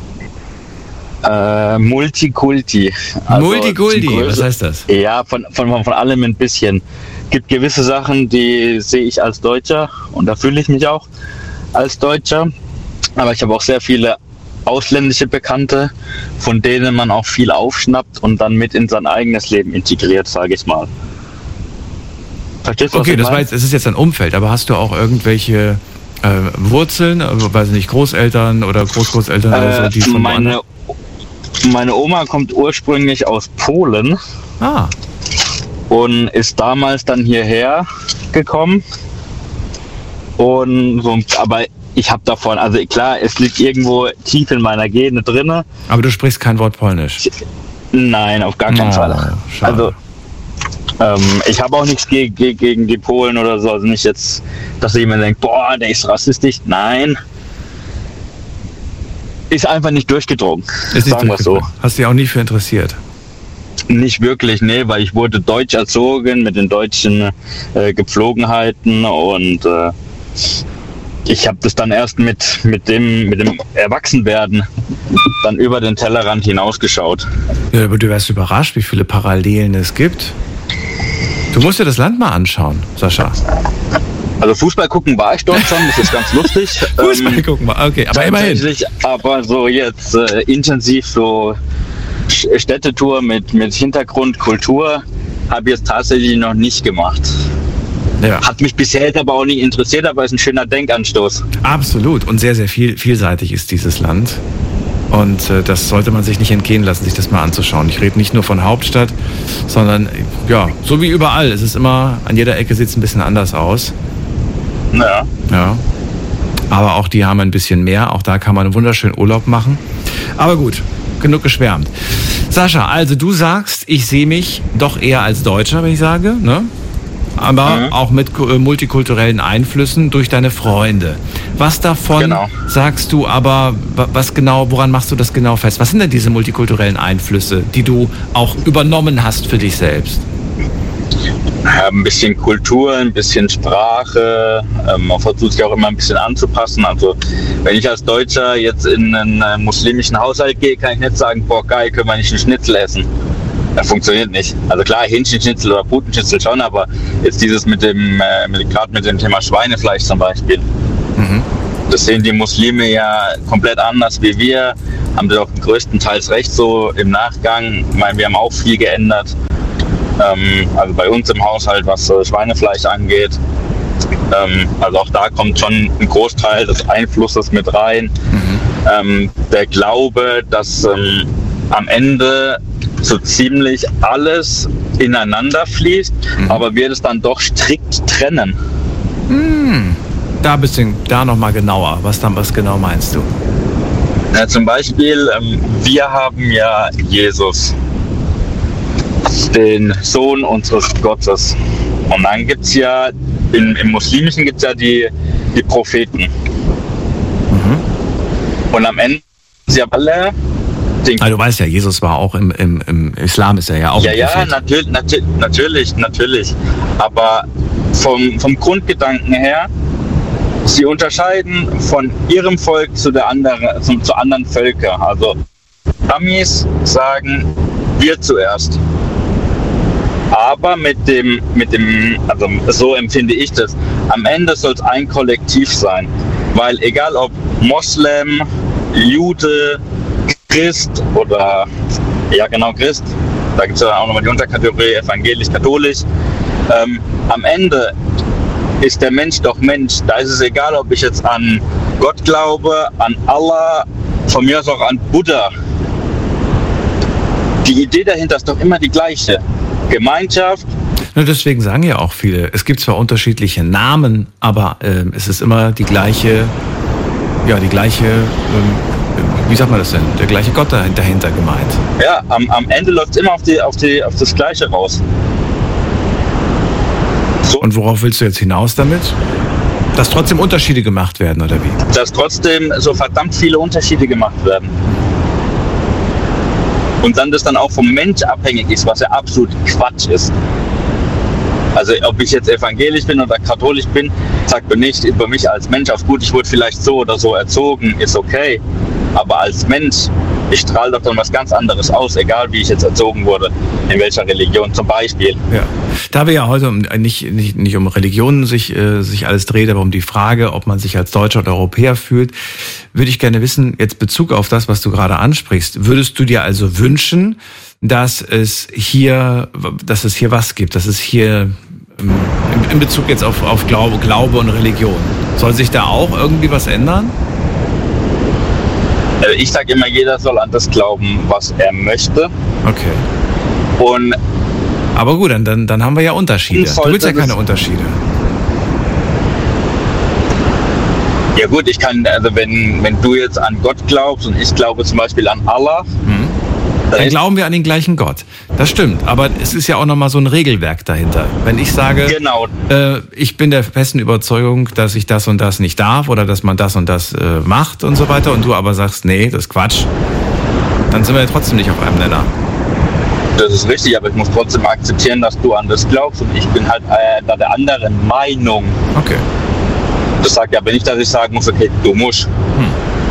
Speaker 5: Äh, Multikulti. Also
Speaker 2: Multikulti, was heißt das?
Speaker 5: Ja, von, von, von allem ein bisschen. Gibt gewisse Sachen, die sehe ich als Deutscher und da fühle ich mich auch als Deutscher. Aber ich habe auch sehr viele ausländische Bekannte, von denen man auch viel aufschnappt und dann mit in sein eigenes Leben integriert, sage ich mal. Verstehst du, was
Speaker 2: Okay,
Speaker 5: ich
Speaker 2: das
Speaker 5: meine?
Speaker 2: war jetzt, es ist jetzt ein Umfeld, aber hast du auch irgendwelche äh, Wurzeln, also, weiß nicht, Großeltern oder Großgroßeltern oder so, die
Speaker 5: Äh,
Speaker 2: von
Speaker 5: meine, meine Oma kommt ursprünglich aus Polen
Speaker 2: Ah,
Speaker 5: und ist damals dann hierher gekommen. Und so, aber ich habe davon, also klar, es liegt irgendwo tief in meiner Gene drinne.
Speaker 2: aber du sprichst kein Wort Polnisch.
Speaker 5: Nein, auf gar keinen
Speaker 2: Oh,
Speaker 5: Fall.
Speaker 2: schade.
Speaker 5: Also ähm, ich habe auch nichts ge ge gegen die Polen oder so. Also nicht jetzt, dass jemand denkt, boah, der ist rassistisch. Nein. Ist einfach nicht durchgedrungen.
Speaker 2: Ist nicht
Speaker 5: sagen wir so.
Speaker 2: durchgekommen. Hast dich auch nie für interessiert.
Speaker 5: Nicht wirklich, nee, weil ich wurde deutsch erzogen mit den deutschen äh, Gepflogenheiten und äh, ich habe das dann erst mit, mit, dem, mit dem Erwachsenwerden dann über den Tellerrand hinausgeschaut.
Speaker 2: Ja, aber du wärst überrascht, wie viele Parallelen es gibt. Du musst dir das Land mal anschauen, Sascha.
Speaker 5: Also Fußball gucken war ich dort schon, das ist ganz lustig.
Speaker 2: Fußball
Speaker 5: Ähm,
Speaker 2: gucken mal, okay, aber immerhin.
Speaker 5: tatsächlich, aber so jetzt äh, intensiv so Sch- Städtetour mit, mit Hintergrund, Kultur habe ich jetzt tatsächlich noch nicht gemacht.
Speaker 2: Ja,
Speaker 5: Hat mich bisher jetzt aber auch nicht interessiert, aber ist ein schöner Denkanstoß.
Speaker 2: absolut. Und sehr, sehr viel, vielseitig ist dieses Land. Und äh, das sollte man sich nicht entgehen lassen, sich das mal anzuschauen. Ich rede nicht nur von Hauptstadt, sondern ja, so wie überall. Es ist immer, an jeder Ecke sieht es ein bisschen anders aus.
Speaker 5: Ja.
Speaker 2: Ja. Aber auch die haben ein bisschen mehr. Auch da kann man einen wunderschönen Urlaub machen. Aber gut, genug geschwärmt. Sascha, also du sagst, ich sehe mich doch eher als Deutscher, wenn ich sage, ne? Aber
Speaker 5: Mhm.
Speaker 2: auch mit äh, multikulturellen Einflüssen durch deine Freunde. Was davon
Speaker 5: Genau.
Speaker 2: sagst du aber, wa- was genau, woran machst du das genau fest? Was sind denn diese multikulturellen Einflüsse, die du auch übernommen hast für dich selbst?
Speaker 5: Ja, ein bisschen Kultur, ein bisschen Sprache. Ähm, man versucht sich auch immer ein bisschen anzupassen. Also wenn ich als Deutscher jetzt in einen äh, muslimischen Haushalt gehe, kann ich nicht sagen, boah geil, können wir nicht einen Schnitzel essen. Das funktioniert nicht. Also klar, Hähnchenschnitzel oder Putenschnitzel schon, aber jetzt dieses mit dem, äh, mit, gerade mit dem Thema Schweinefleisch zum Beispiel.
Speaker 2: Mhm.
Speaker 5: Das sehen die Muslime ja komplett anders wie wir. Haben sie auch größtenteils recht so im Nachgang. Ich meine, wir haben auch viel geändert. Ähm, also bei uns im Haushalt, was äh, Schweinefleisch angeht. Ähm, also auch da kommt schon ein Großteil des Einflusses mit rein.
Speaker 2: Mhm.
Speaker 5: Ähm, der Glaube, dass ähm, am Ende so ziemlich alles ineinander fließt,
Speaker 2: Mhm.
Speaker 5: aber wir das dann doch strikt trennen.
Speaker 2: Hm. Da ein bisschen, da nochmal genauer. Was dann, was genau meinst du?
Speaker 5: Ja, zum Beispiel, ähm, wir haben ja Jesus, den Sohn unseres Gottes. Und dann gibt es ja, in, im Muslimischen gibt es ja die, die Propheten.
Speaker 2: Mhm.
Speaker 5: Und am Ende sind sie alle den
Speaker 2: Also du weißt ja, Jesus war auch im, im, im Islam, ist er ja auch
Speaker 5: Ja,
Speaker 2: ein
Speaker 5: ja,
Speaker 2: Prophet.
Speaker 5: natürlich, natürlich, natürlich, natürlich. Aber vom, vom Grundgedanken her, sie unterscheiden von ihrem Volk zu der anderen, zum, zu anderen Völkern. Also Amis sagen wir zuerst. Aber mit dem, mit dem, also so empfinde ich das, am Ende soll es ein Kollektiv sein. Weil egal ob Moslem, Jude, Christ oder, ja genau, Christ, da gibt es ja auch nochmal die Unterkategorie evangelisch, katholisch, ähm, am Ende ist der Mensch doch Mensch. Da ist es egal, ob ich jetzt an Gott glaube, an Allah, von mir aus auch an Buddha. Die Idee dahinter ist doch immer die gleiche. Gemeinschaft.
Speaker 2: Na, deswegen sagen ja auch viele, es gibt zwar unterschiedliche Namen, aber ähm, es ist immer die gleiche, ja, die gleiche, ähm, wie sagt man das denn, der gleiche Gott dahinter, dahinter gemeint.
Speaker 5: Ja, am, am Ende läuft es immer auf, die, auf, die, auf das Gleiche raus. So,
Speaker 2: Und worauf willst du jetzt hinaus damit? Dass trotzdem Unterschiede gemacht werden, oder wie?
Speaker 5: dass trotzdem so verdammt viele Unterschiede gemacht werden. Und dann das dann auch vom Mensch abhängig ist, was ja absolut Quatsch ist. Also ob ich jetzt evangelisch bin oder katholisch bin, sagt mir nicht über mich als Mensch auf gut, ich wurde vielleicht so oder so erzogen, ist okay. Aber als Mensch, ich strahle doch dann was ganz anderes aus, egal wie ich jetzt erzogen wurde, in welcher Religion zum Beispiel.
Speaker 2: Ja. Da wir ja heute um, nicht, nicht, nicht um Religionen sich, äh, sich alles dreht, aber um die Frage, ob man sich als Deutscher oder Europäer fühlt, würde ich gerne wissen, jetzt Bezug auf das, was du gerade ansprichst, würdest du dir also wünschen, dass es hier, dass es hier was gibt, dass es hier ähm, in Bezug jetzt auf, auf Glaube, Glaube und Religion, soll sich da auch irgendwie was ändern?
Speaker 5: Ich sage immer, jeder soll an das glauben, was er möchte.
Speaker 2: Okay.
Speaker 5: Und
Speaker 2: aber gut, dann, dann, dann haben wir ja Unterschiede. Du willst ja keine Unterschiede.
Speaker 5: Ja gut, ich kann, also wenn, wenn du jetzt an Gott glaubst und ich glaube zum Beispiel an Allah,
Speaker 2: hm. dann glauben wir an den gleichen Gott. Das stimmt, aber es ist ja auch nochmal so ein Regelwerk dahinter. Wenn ich sage,
Speaker 5: genau.
Speaker 2: äh, ich bin der festen Überzeugung, dass ich das und das nicht darf oder dass man das und das äh, macht und so weiter und du aber sagst, nee, das ist Quatsch, dann sind wir ja trotzdem nicht auf einem Nenner.
Speaker 5: Das ist richtig, aber ich muss trotzdem akzeptieren, dass du an das glaubst und ich bin halt äh, da der anderen Meinung.
Speaker 2: Okay.
Speaker 5: Das sagt ja aber nicht, dass ich sagen muss, okay, du musst. Hm.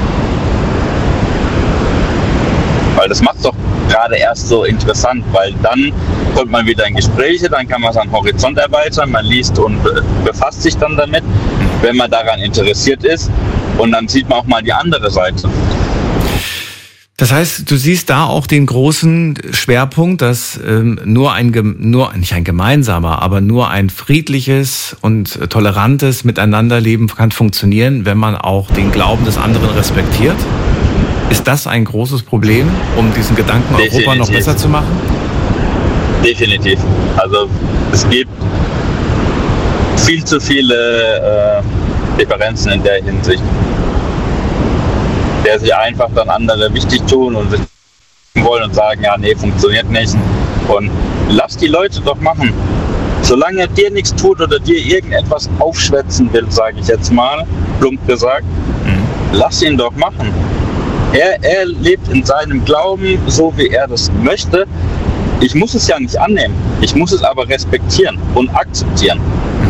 Speaker 5: Weil das macht doch gerade erst so interessant, weil dann kommt man wieder in Gespräche, dann kann man seinen Horizont erweitern, man liest und befasst sich dann damit, wenn man daran interessiert ist und dann sieht man auch mal die andere Seite.
Speaker 2: Das heißt, du siehst da auch den großen Schwerpunkt, dass ähm, nur ein, nur nicht ein gemeinsamer, aber nur ein friedliches und tolerantes Miteinanderleben kann funktionieren, wenn man auch den Glauben des anderen respektiert? Ist das ein großes Problem, um diesen Gedanken
Speaker 5: Definitiv.
Speaker 2: Europa noch besser zu machen?
Speaker 5: Definitiv. Also es gibt viel zu viele äh, Differenzen in der Hinsicht. Der sich einfach dann andere wichtig tun und sich wollen und sagen, ja, nee, funktioniert nicht. Und lass die Leute doch machen. Solange er dir nichts tut oder dir irgendetwas aufschwätzen will, sage ich jetzt mal, plump gesagt, mhm. lass ihn doch machen. Er, er lebt in seinem Glauben, so wie er das möchte. Ich muss es ja nicht annehmen. Ich muss es aber respektieren und akzeptieren. Mhm.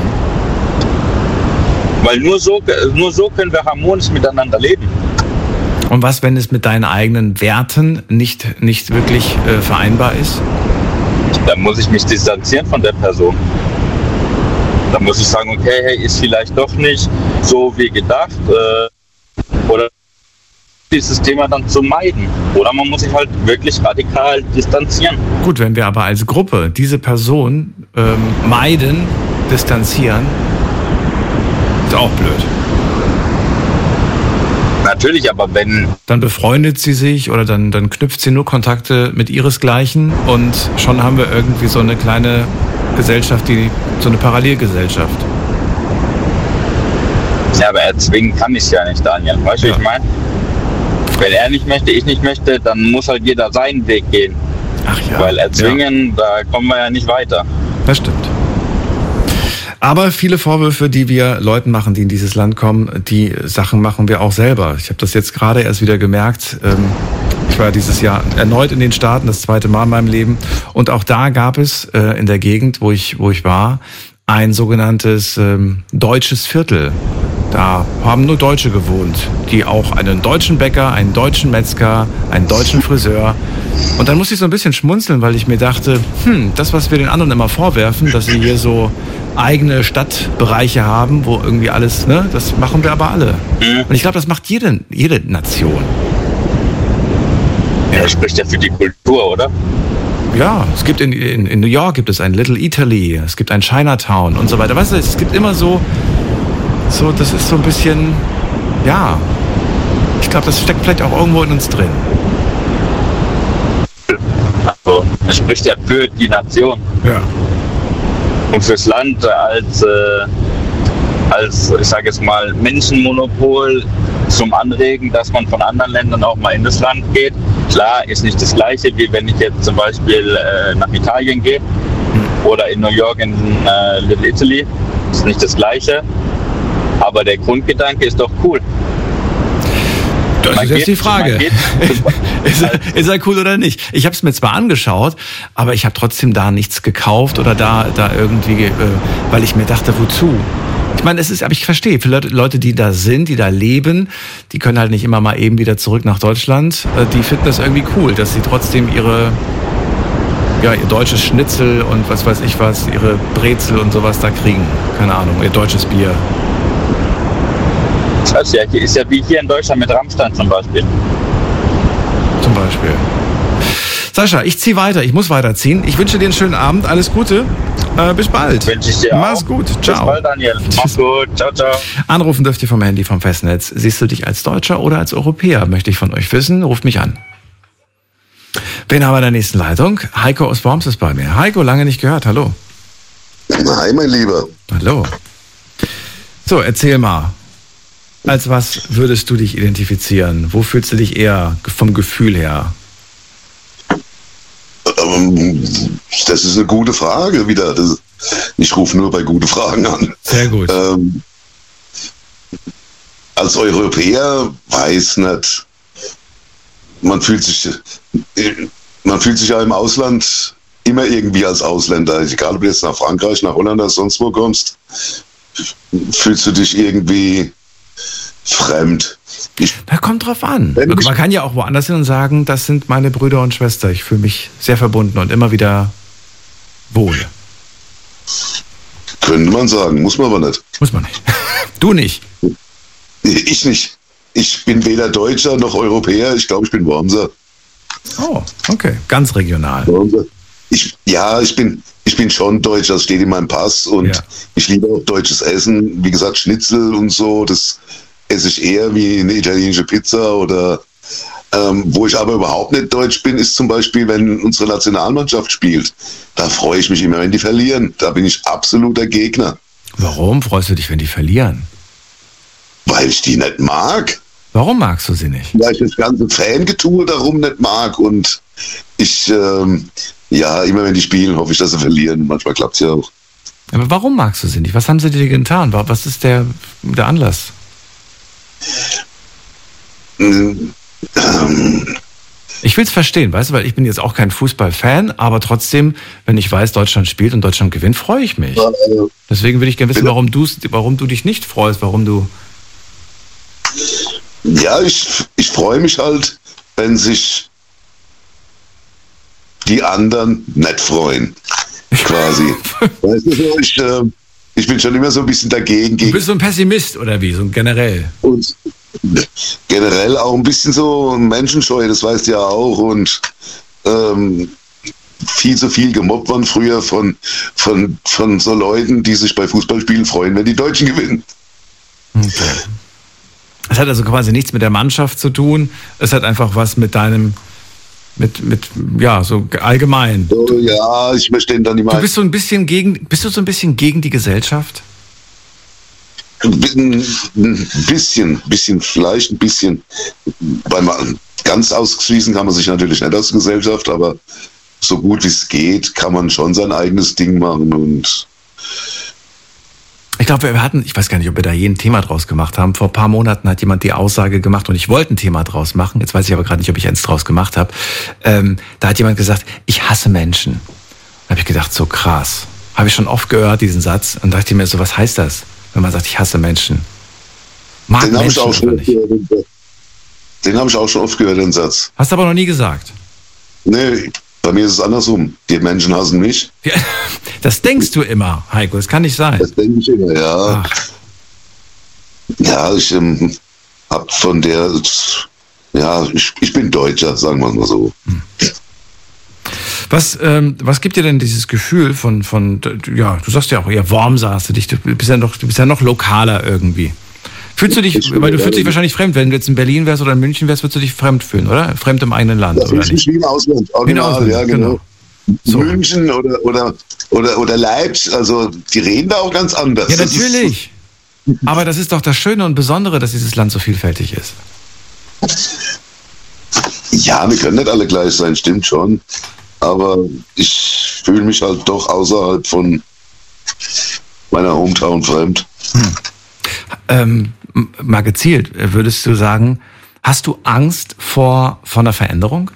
Speaker 5: Weil nur so, nur so können wir harmonisch miteinander leben.
Speaker 2: Und was, wenn es mit deinen eigenen Werten nicht, nicht wirklich äh, vereinbar ist?
Speaker 5: Dann muss ich mich distanzieren von der Person. Dann muss ich sagen, okay, hey, ist vielleicht doch nicht so wie gedacht. Äh, oder dieses Thema dann zu meiden. Oder man muss sich halt wirklich radikal distanzieren.
Speaker 2: Gut, wenn wir aber als Gruppe diese Person ähm, meiden, distanzieren, ist auch blöd.
Speaker 5: Natürlich, aber wenn...
Speaker 2: Dann befreundet sie sich oder dann, dann knüpft sie nur Kontakte mit ihresgleichen und schon haben wir irgendwie so eine kleine Gesellschaft, die so eine Parallelgesellschaft.
Speaker 5: Ja, aber erzwingen kann ich es ja nicht, Daniel. Weißt du, ja. wie ich meine? Wenn er nicht möchte, ich nicht möchte, dann muss halt jeder seinen Weg gehen.
Speaker 2: Ach ja.
Speaker 5: Weil erzwingen,
Speaker 2: ja.
Speaker 5: da kommen wir ja nicht weiter.
Speaker 2: Das stimmt. Aber viele Vorwürfe, die wir Leuten machen, die in dieses Land kommen, die Sachen machen wir auch selber. Ich habe das jetzt gerade erst wieder gemerkt. Ich war dieses Jahr erneut in den Staaten, das zweite Mal in meinem Leben. Und auch da gab es in der Gegend, wo ich, wo ich war, ein sogenanntes ähm, deutsches Viertel. Da haben nur Deutsche gewohnt, die auch einen deutschen Bäcker, einen deutschen Metzger, einen deutschen Friseur. Und dann musste ich so ein bisschen schmunzeln, weil ich mir dachte, hm, das, was wir den anderen immer vorwerfen, dass sie hier so eigene Stadtbereiche haben, wo irgendwie alles, ne, das machen wir aber alle. Und ich glaube, das macht jede, jede Nation.
Speaker 5: Ja, das spricht ja für die Kultur, oder?
Speaker 2: Ja, es gibt in, in, in New York gibt es ein Little Italy, es gibt ein Chinatown und so weiter. Weißt du, es gibt immer so, so, das ist so ein bisschen, ja, ich glaube, das steckt vielleicht auch irgendwo in uns drin.
Speaker 5: Also, es spricht ja für die Nation.
Speaker 2: Ja.
Speaker 5: Und fürs Land als, äh, als ich sage jetzt mal, Menschenmonopol zum Anregen, dass man von anderen Ländern auch mal in das Land geht. Klar, ist nicht das Gleiche, wie wenn ich jetzt zum Beispiel äh, nach Italien gehe oder in New York in äh, Little Italy. Ist nicht das Gleiche. Aber der Grundgedanke ist doch cool.
Speaker 2: Das man ist jetzt geht, die Frage. Geht, ist, er, ist er cool oder nicht? Ich habe es mir zwar angeschaut, aber ich habe trotzdem da nichts gekauft oder da, da irgendwie, äh, weil ich mir dachte, wozu? Ich meine, es ist, aber ich verstehe, viele Leute, die da sind, die da leben, die können halt nicht immer mal eben wieder zurück nach Deutschland. Die finden das irgendwie cool, dass sie trotzdem ihre, ja, ihr deutsches Schnitzel und was weiß ich was, ihre Brezel und sowas da kriegen. Keine Ahnung, ihr deutsches Bier.
Speaker 5: Das ist ja, ist ja wie hier in Deutschland mit Rammstein zum Beispiel.
Speaker 2: Zum Beispiel. Sascha, ich ziehe weiter. Ich muss weiterziehen. Ich wünsche dir einen schönen Abend. Alles Gute. Äh, bis bald.
Speaker 5: Wünsche ich dir auch.
Speaker 2: Mach's gut. Ciao.
Speaker 5: Bis bald, Daniel. Mach's gut. Ciao, ciao.
Speaker 2: Anrufen dürft ihr vom Handy vom Festnetz. Siehst du dich als Deutscher oder als Europäer? Möchte ich von euch wissen. Ruft mich an. Wen haben wir in der nächsten Leitung? Heiko aus Worms ist bei mir. Heiko, lange nicht gehört. Hallo.
Speaker 6: Hi, mein Lieber.
Speaker 2: Hallo. So, erzähl mal. Als was würdest du dich identifizieren? Wo fühlst du dich eher vom Gefühl her?
Speaker 6: Das ist eine gute Frage wieder. Das, ich rufe nur bei guten Fragen an.
Speaker 2: Sehr gut.
Speaker 6: Ähm, als Europäer weiß nicht. Man fühlt sich, man fühlt sich ja im Ausland immer irgendwie als Ausländer. Egal, ob du jetzt nach Frankreich, nach Holland oder sonst wo kommst, fühlst du dich irgendwie fremd. Ich,
Speaker 2: da kommt drauf an. Man kann ja auch woanders hin und sagen, das sind meine Brüder und Schwestern. Ich fühle mich sehr verbunden und immer wieder wohl.
Speaker 6: Könnte man sagen, muss man aber nicht.
Speaker 2: Muss man nicht. Du nicht.
Speaker 6: Ich nicht. Ich bin weder Deutscher noch Europäer. Ich glaube, ich bin Wormser.
Speaker 2: Oh, okay. Ganz regional.
Speaker 6: Wormser. Ich, ja, ich bin, ich bin schon Deutscher. Das steht in meinem Pass. Und ja. Ich liebe auch deutsches Essen. Wie gesagt, Schnitzel und so. Das esse ich eher wie eine italienische Pizza oder ähm, wo ich aber überhaupt nicht deutsch bin, ist zum Beispiel, wenn unsere Nationalmannschaft spielt. Da freue ich mich immer, wenn die verlieren. Da bin ich absoluter Gegner.
Speaker 2: Warum freust du dich, wenn die verlieren?
Speaker 6: Weil ich die nicht mag.
Speaker 2: Warum magst du sie nicht?
Speaker 6: Weil ich das ganze Fangetue darum nicht mag und ich, ähm, ja, immer wenn die spielen, hoffe ich, dass sie verlieren. Manchmal klappt es ja auch.
Speaker 2: Aber warum magst du sie nicht? Was haben sie dir getan? Was ist der, der Anlass? Ich will es verstehen, weißt du, weil ich bin jetzt auch kein Fußballfan, aber trotzdem, wenn ich weiß, Deutschland spielt und Deutschland gewinnt, freue ich mich. Deswegen will ich gerne wissen, warum, warum du dich nicht freust, warum du...
Speaker 6: Ja, ich, ich freue mich halt, wenn sich die anderen nicht freuen, quasi. Weißt du, so, ich... Äh, Ich bin schon immer so ein bisschen dagegen.
Speaker 2: Du bist so ein Pessimist oder wie, so generell?
Speaker 6: Und generell auch ein bisschen so menschenscheu, das weißt du ja auch. Und ähm, viel zu viel gemobbt worden früher von, von, von so Leuten, die sich bei Fußballspielen freuen, wenn die Deutschen gewinnen.
Speaker 2: Okay. Es hat also quasi nichts mit der Mannschaft zu tun. Es hat einfach was mit deinem... Mit, mit, ja, so allgemein.
Speaker 6: So, ja, ich möchte den dann nicht mal.
Speaker 2: Du bist so ein bisschen gegen, bist du so ein bisschen gegen die Gesellschaft?
Speaker 6: Ein bisschen, bisschen, vielleicht ein bisschen. Weil man, ganz ausschließen kann man sich natürlich nicht aus der Gesellschaft, aber so gut wie es geht, kann man schon sein eigenes Ding machen und.
Speaker 2: Ich glaube, wir hatten, ich weiß gar nicht, ob wir da je ein Thema draus gemacht haben. Vor ein paar Monaten hat jemand die Aussage gemacht und ich wollte ein Thema draus machen. Jetzt weiß ich aber gerade nicht, ob ich eins draus gemacht habe. Ähm, da hat jemand gesagt, ich hasse Menschen. Da habe ich gedacht, so krass. Habe ich schon oft gehört, diesen Satz. Und dachte mir so, was heißt das, wenn man sagt, ich hasse Menschen? Mag
Speaker 6: den
Speaker 2: Menschen
Speaker 6: habe ich,
Speaker 2: oder nicht?
Speaker 6: Den hab ich auch schon oft gehört, den Satz.
Speaker 2: Hast du aber noch nie gesagt?
Speaker 6: Nee, bei mir ist es andersrum. Die Menschen hassen mich.
Speaker 2: Ja, das denkst du immer, Heiko. Das kann nicht sein.
Speaker 6: Das denke ich immer, ja.
Speaker 2: Ach.
Speaker 6: Ja, ich ähm, hab von der, ja, ich, ich bin Deutscher, sagen wir es mal so.
Speaker 2: Hm. Was, ähm, was gibt dir denn dieses Gefühl von, von, ja, du sagst ja auch eher Wormser, hast du dich, du bist ja noch, du bist ja noch lokaler irgendwie. Fühlst du dich, ich weil du fühlst dich wahrscheinlich fremd, wenn du jetzt in Berlin wärst oder in München wärst, würdest du dich fremd fühlen, oder? Fremd im eigenen Land,
Speaker 6: das
Speaker 2: oder
Speaker 6: ist
Speaker 2: nicht?
Speaker 6: Wie im Ausland, original,
Speaker 2: Ausland,
Speaker 6: ja, genau.
Speaker 2: genau. So.
Speaker 6: München oder, oder, oder, oder Leipzig, also die reden da auch ganz anders.
Speaker 2: Ja, natürlich. Aber das ist doch das Schöne und Besondere, dass dieses Land so vielfältig ist.
Speaker 6: Ja, wir können nicht alle gleich sein, stimmt schon. Aber ich fühle mich halt doch außerhalb von meiner Hometown fremd.
Speaker 2: Hm. Ähm, mal gezielt, würdest du sagen, hast du Angst vor, vor einer Veränderung?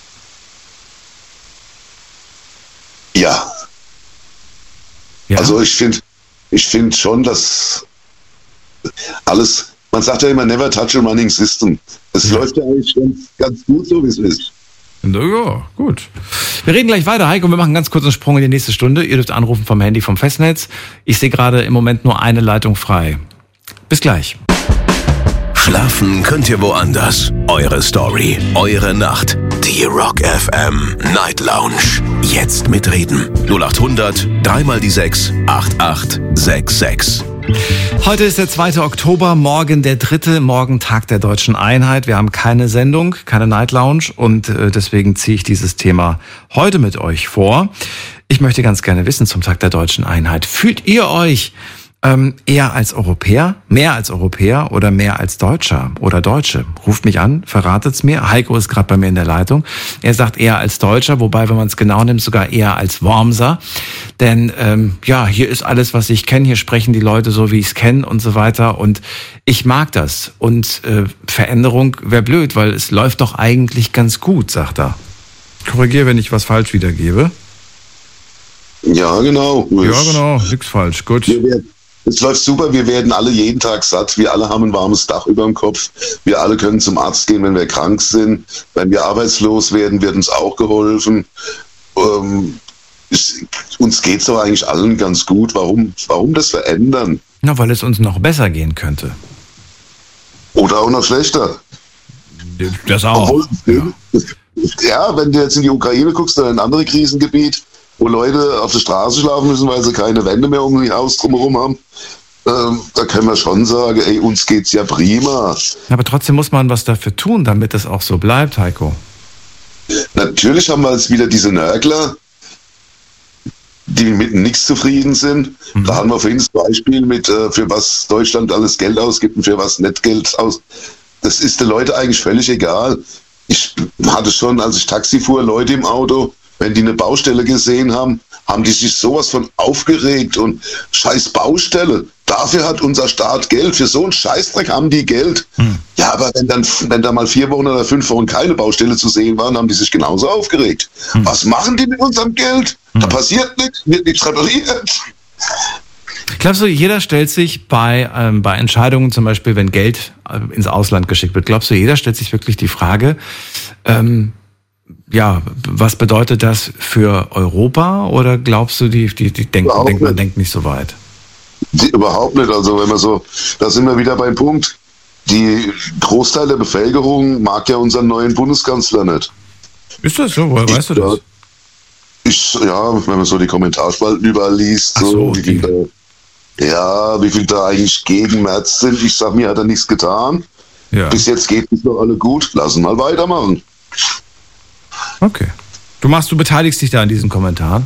Speaker 6: Ja. ja? Also ich finde ich find schon, dass alles, man sagt ja immer, never touch a running system. Es ja. läuft ja eigentlich ganz, ganz gut so, wie es ist.
Speaker 2: Na ja, gut. Wir reden gleich weiter, Heiko. Wir machen einen ganz kurzen Sprung in die nächste Stunde. Ihr dürft anrufen vom Handy vom Festnetz. Ich sehe gerade im Moment nur eine Leitung frei. Bis gleich.
Speaker 7: Schlafen könnt ihr woanders. Eure Story, eure Nacht. Die Rock F M Night Lounge. Jetzt mitreden. null acht hundert, dreimal die sechs, acht acht sechs sechs.
Speaker 2: Heute ist der zweite Oktober, morgen der dritte, morgen Tag der Deutschen Einheit. Wir haben keine Sendung, keine Night Lounge und äh, deswegen ziehe ich dieses Thema heute mit euch vor. Ich möchte ganz gerne wissen zum Tag der Deutschen Einheit. Fühlt ihr euch ähm, eher als Europäer, mehr als Europäer oder mehr als Deutscher oder Deutsche? Ruft mich an, verratet's mir. Heiko ist gerade bei mir in der Leitung. Er sagt eher als Deutscher, wobei, wenn man es genau nimmt, sogar eher als Wormser. Denn ähm, ja, hier ist alles, was ich kenne. Hier sprechen die Leute so, wie ich es kenne und so weiter. Und ich mag das. Und äh, Veränderung wäre blöd, weil es läuft doch eigentlich ganz gut, sagt er. Korrigiere, wenn ich was falsch wiedergebe.
Speaker 6: Ja, genau.
Speaker 2: Ja, genau. Nix falsch. Gut.
Speaker 6: Es läuft super, wir werden alle jeden Tag satt, wir alle haben ein warmes Dach über dem Kopf, wir alle können zum Arzt gehen, wenn wir krank sind, wenn wir arbeitslos werden, wird uns auch geholfen. Ähm, es, uns geht es doch eigentlich allen ganz gut, warum, warum das verändern?
Speaker 2: Na, weil es uns noch besser gehen könnte.
Speaker 6: Oder auch noch schlechter.
Speaker 2: Das auch.
Speaker 6: Obwohl, ja. ja, wenn du jetzt in die Ukraine guckst oder in ein anderes Krisengebiet, wo Leute auf der Straße schlafen müssen, weil sie keine Wände mehr um ihr Haus drumherum haben, ähm, da können wir schon sagen, ey, uns geht's ja prima.
Speaker 2: Aber trotzdem muss man was dafür tun, damit es auch so bleibt, Heiko.
Speaker 6: Natürlich haben wir jetzt wieder diese Nörgler, die mit nichts zufrieden sind. Mhm. Da haben wir vorhin das Beispiel mit, äh, für was Deutschland alles Geld ausgibt und für was nicht Geld aus. Das ist den Leuten eigentlich völlig egal. Ich hatte schon, als ich Taxi fuhr, Leute im Auto, wenn die eine Baustelle gesehen haben, haben die sich sowas von aufgeregt und scheiß Baustelle. Dafür hat unser Staat Geld. Für so einen Scheißdreck haben die Geld. Hm. Ja, aber wenn dann, wenn da mal vier Wochen oder fünf Wochen keine Baustelle zu sehen waren, haben die sich genauso aufgeregt. Hm. Was machen die mit unserem Geld? Hm. Da passiert nichts, wird nichts repariert.
Speaker 2: Glaubst du, jeder stellt sich bei, ähm, bei Entscheidungen, zum Beispiel, wenn Geld äh, ins Ausland geschickt wird, glaubst du, jeder stellt sich wirklich die Frage, ähm, ja, was bedeutet das für Europa? Oder glaubst du, die, die, die denken, denkt, man denkt nicht so weit?
Speaker 6: Die, überhaupt nicht. Also wenn man so, da sind wir wieder beim Punkt. Die Großteil der Bevölkerung mag ja unseren neuen Bundeskanzler nicht.
Speaker 2: Ist das so? Woher weißt du das?
Speaker 6: Ich, ja, wenn man so die Kommentarspalten überall liest,
Speaker 2: Ach so,
Speaker 6: so,
Speaker 2: okay.
Speaker 6: wie viel da, ja, wie viel da eigentlich gegen Merz sind. Ich sag, mir hat er nichts getan.
Speaker 2: Ja.
Speaker 6: Bis jetzt geht es noch alle gut. Lassen mal weitermachen.
Speaker 2: Okay. Du machst, du beteiligst dich da an diesen Kommentaren?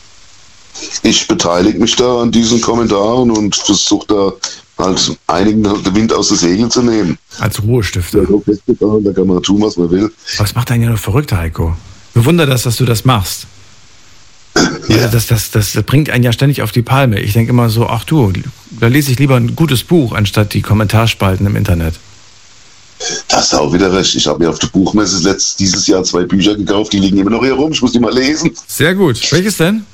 Speaker 6: Ich beteilige mich da an diesen Kommentaren und versuche da halt einigen den Wind aus den Segeln zu nehmen.
Speaker 2: Als Ruhestifter.
Speaker 6: Da kann man tun, was man will.
Speaker 2: Was macht einen ja noch verrückt, Heiko? Bewundere das, dass du das machst. Ja, ja. Das, das, das bringt einen ja ständig auf die Palme. Ich denke immer so, ach du, da lese ich lieber ein gutes Buch, anstatt die Kommentarspalten im Internet.
Speaker 6: Da hast du auch wieder recht. Ich habe mir auf der Buchmesse letztes, dieses Jahr zwei Bücher gekauft, die liegen immer noch hier rum. Ich muss die mal lesen.
Speaker 2: Sehr gut. Welches denn?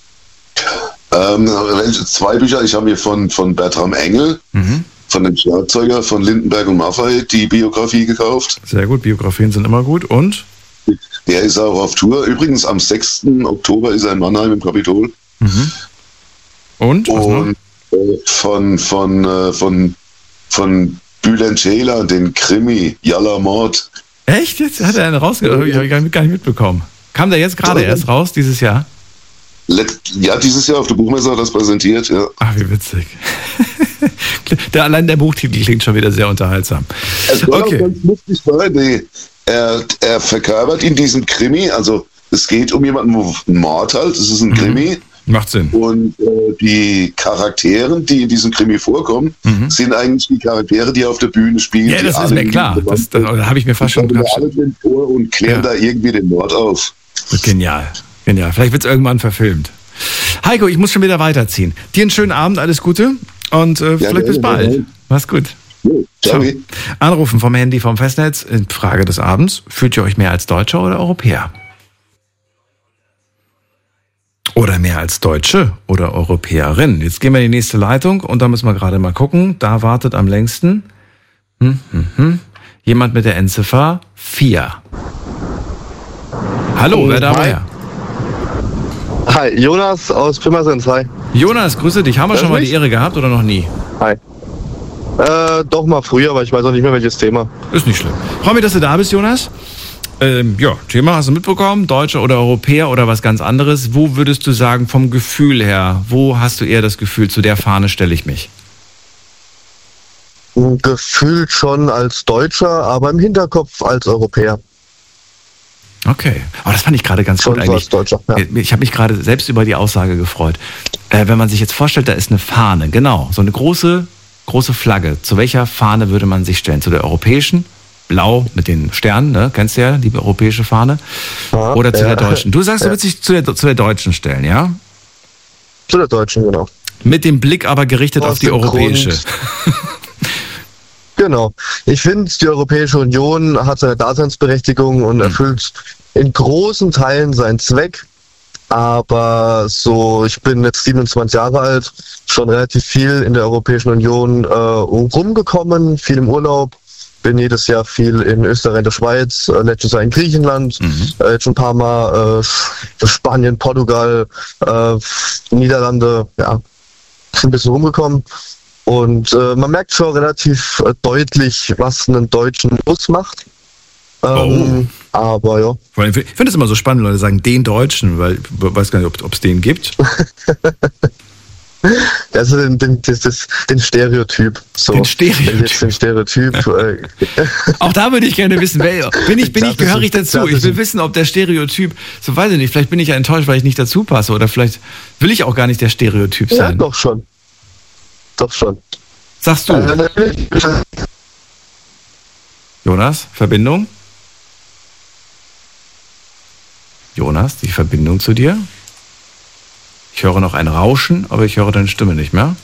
Speaker 6: Ähm, zwei Bücher. Ich habe mir von, von Bertram Engel, mhm. von dem Schlagzeuger von Lindenberg und Maffay, die Biografie gekauft.
Speaker 2: Sehr gut. Biografien sind immer gut. Und?
Speaker 6: Der ist auch auf Tour. Übrigens, am sechsten Oktober ist er in Mannheim im Kapitol.
Speaker 2: Mhm. Und? Was
Speaker 6: und noch? Äh, von, von, äh, von, von Bülent Ceylan, den Krimi, Yalla Mord.
Speaker 2: Echt? Jetzt hat er einen rausgebracht? Ich habe gar nicht mitbekommen. Kam der jetzt gerade erst raus, dieses Jahr?
Speaker 6: Let, ja, dieses Jahr auf der Buchmesse hat er das präsentiert, ja.
Speaker 2: Ach, wie witzig. der, allein der Buchtitel klingt schon wieder sehr unterhaltsam.
Speaker 6: Es soll okay. auch ganz lustig sein. Nee. Er, er verkörpert in diesem Krimi, also es geht um jemanden, wo ein Mord halt, es ist ein mhm. Krimi.
Speaker 2: Macht Sinn.
Speaker 6: Und äh, die Charaktere, die in diesem Krimi vorkommen, mhm. sind eigentlich die Charaktere, die auf der Bühne spielen.
Speaker 2: Ja, das ist mir klar. Das, das, das habe ich mir fast schon gedacht.
Speaker 6: Alle sind vor und klären ja. da irgendwie den Mord auf.
Speaker 2: Genial. Genial. Vielleicht wird es irgendwann verfilmt. Heiko, ich muss schon wieder weiterziehen. Dir einen schönen Abend, alles Gute und äh, ja, vielleicht bis bald. Ja. Mach's gut.
Speaker 6: Ja, ciao.
Speaker 2: Anrufen vom Handy vom Festnetz. In Frage des Abends. Fühlt ihr euch mehr als Deutscher oder Europäer? Oder mehr als Deutsche oder Europäerin? Jetzt gehen wir in die nächste Leitung und da müssen wir gerade mal gucken. Da wartet am längsten hm, hm, hm. jemand mit der Endziffer vier. Hallo, wer da woher?
Speaker 8: Hi, Jonas aus Pirmasens, hi.
Speaker 2: Jonas, grüße dich. Haben wir schon mal die Ehre gehabt oder noch nie?
Speaker 8: Hi. Äh, doch mal früher, aber ich weiß auch nicht mehr, welches Thema.
Speaker 2: Ist nicht schlimm. Freue mich, dass du da bist, Jonas. Ähm, ja, Thema hast du mitbekommen, Deutscher oder Europäer oder was ganz anderes. Wo würdest du sagen, vom Gefühl her, wo hast du eher das Gefühl, zu der Fahne stelle ich mich?
Speaker 8: Gefühlt schon als Deutscher, aber im Hinterkopf als Europäer.
Speaker 2: Okay, aber das fand ich gerade ganz
Speaker 8: schon
Speaker 2: gut
Speaker 8: so
Speaker 2: eigentlich.
Speaker 8: Als Deutscher, ja.
Speaker 2: Ich habe mich gerade selbst über die Aussage gefreut. Äh, wenn man sich jetzt vorstellt, da ist eine Fahne, genau, so eine große, große Flagge. Zu welcher Fahne würde man sich stellen? Zu der europäischen? Blau mit den Sternen, ne? Kennst du ja, die europäische Fahne. Ja, oder zu ja. der deutschen. Du sagst, du würdest dich zu der, zu der deutschen stellen, ja?
Speaker 8: Zu der deutschen, genau.
Speaker 2: Mit dem Blick aber gerichtet Aus auf die europäische.
Speaker 8: Genau. Ich finde, die Europäische Union hat seine Daseinsberechtigung und erfüllt in großen Teilen seinen Zweck. Aber so, ich bin jetzt siebenundzwanzig Jahre alt, schon relativ viel in der Europäischen Union äh, rumgekommen, viel im Urlaub. Bin jedes Jahr viel in Österreich, der Schweiz, äh, letztes Jahr in Griechenland, mhm. äh, jetzt schon ein paar Mal äh, Spanien, Portugal, äh, Niederlande, ja, ein bisschen rumgekommen. Und äh, man merkt schon relativ äh, deutlich, was einen Deutschen ausmacht. Ähm, oh. Aber ja.
Speaker 2: Ich finde es immer so spannend, Leute sagen, den Deutschen, weil ich weiß gar nicht, ob es den gibt.
Speaker 8: Also den, den, das, das, den Stereotyp. So.
Speaker 2: Den Stereotyp.
Speaker 8: Jetzt den Stereotyp. äh,
Speaker 2: Auch da würde ich gerne wissen, wer, bin ich, bin ich, gehöre ich dazu? Ich will wissen, ob der Stereotyp, so weiß ich nicht, vielleicht bin ich ja enttäuscht, weil ich nicht dazu passe oder vielleicht will ich auch gar nicht der Stereotyp sein.
Speaker 8: Ja, doch schon. Doch schon.
Speaker 2: Sagst du? Jonas, Verbindung? Jonas, die Verbindung zu dir? Ich höre noch ein Rauschen, aber ich höre deine Stimme nicht mehr.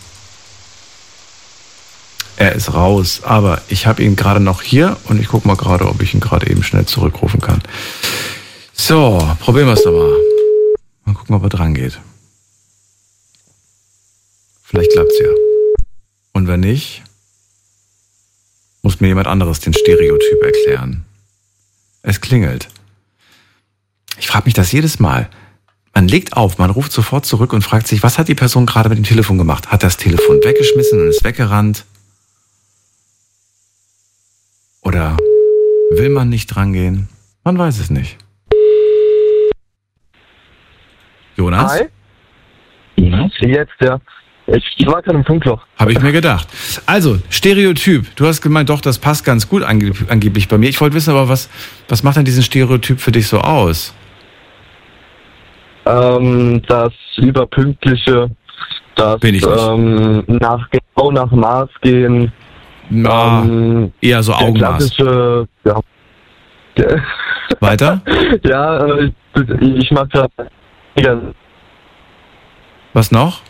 Speaker 2: Er ist raus, aber ich habe ihn gerade noch hier und ich gucke mal gerade, ob ich ihn gerade eben schnell zurückrufen kann. So, probieren wir es doch mal. Mal gucken, ob er dran geht. Vielleicht klappt's ja. Und wenn nicht, muss mir jemand anderes den Stereotyp erklären. Es klingelt. Ich frage mich das jedes Mal. Man legt auf, man ruft sofort zurück und fragt sich, was hat die Person gerade mit dem Telefon gemacht? Hat das Telefon weggeschmissen und ist weggerannt? Oder will man nicht drangehen? Man weiß es nicht. Jonas?
Speaker 8: Hi. Jonas? Jetzt, ja. Ich war gerade im Funkloch.
Speaker 2: Habe ich mir gedacht. Also, Stereotyp. Du hast gemeint, doch, das passt ganz gut angeb- angeblich bei mir. Ich wollte wissen aber, was, was macht denn diesen Stereotyp für dich so aus?
Speaker 8: Ähm, das Überpünktliche, das
Speaker 2: Bin ich nicht.
Speaker 8: Ähm, nach, genau nach Maß gehen.
Speaker 2: Na,
Speaker 8: ähm,
Speaker 2: eher so Augenmaß.
Speaker 8: Ja.
Speaker 2: Weiter?
Speaker 8: Ja, ich, ich mag das.
Speaker 2: Was noch?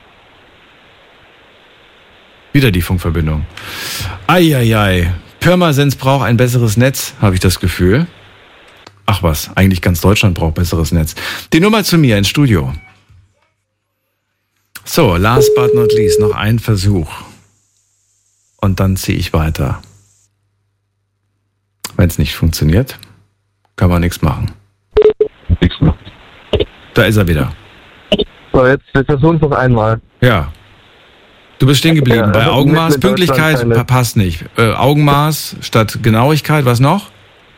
Speaker 2: Wieder die Funkverbindung. Eieiei. Pirmasens braucht ein besseres Netz, habe ich das Gefühl. Ach was, eigentlich ganz Deutschland braucht besseres Netz. Die Nummer zu mir ins Studio. So, last but not least, noch ein Versuch. Und dann ziehe ich weiter. Wenn es nicht funktioniert, kann man nichts machen.
Speaker 8: Nichts machen.
Speaker 2: Da ist er wieder.
Speaker 8: So, jetzt wir versuchen es noch einmal.
Speaker 2: Ja. Du bist stehen geblieben.
Speaker 8: Ja,
Speaker 2: Bei
Speaker 8: also
Speaker 2: Augenmaß, Pünktlichkeit
Speaker 8: keine...
Speaker 2: passt nicht. Äh, Augenmaß statt Genauigkeit, was noch?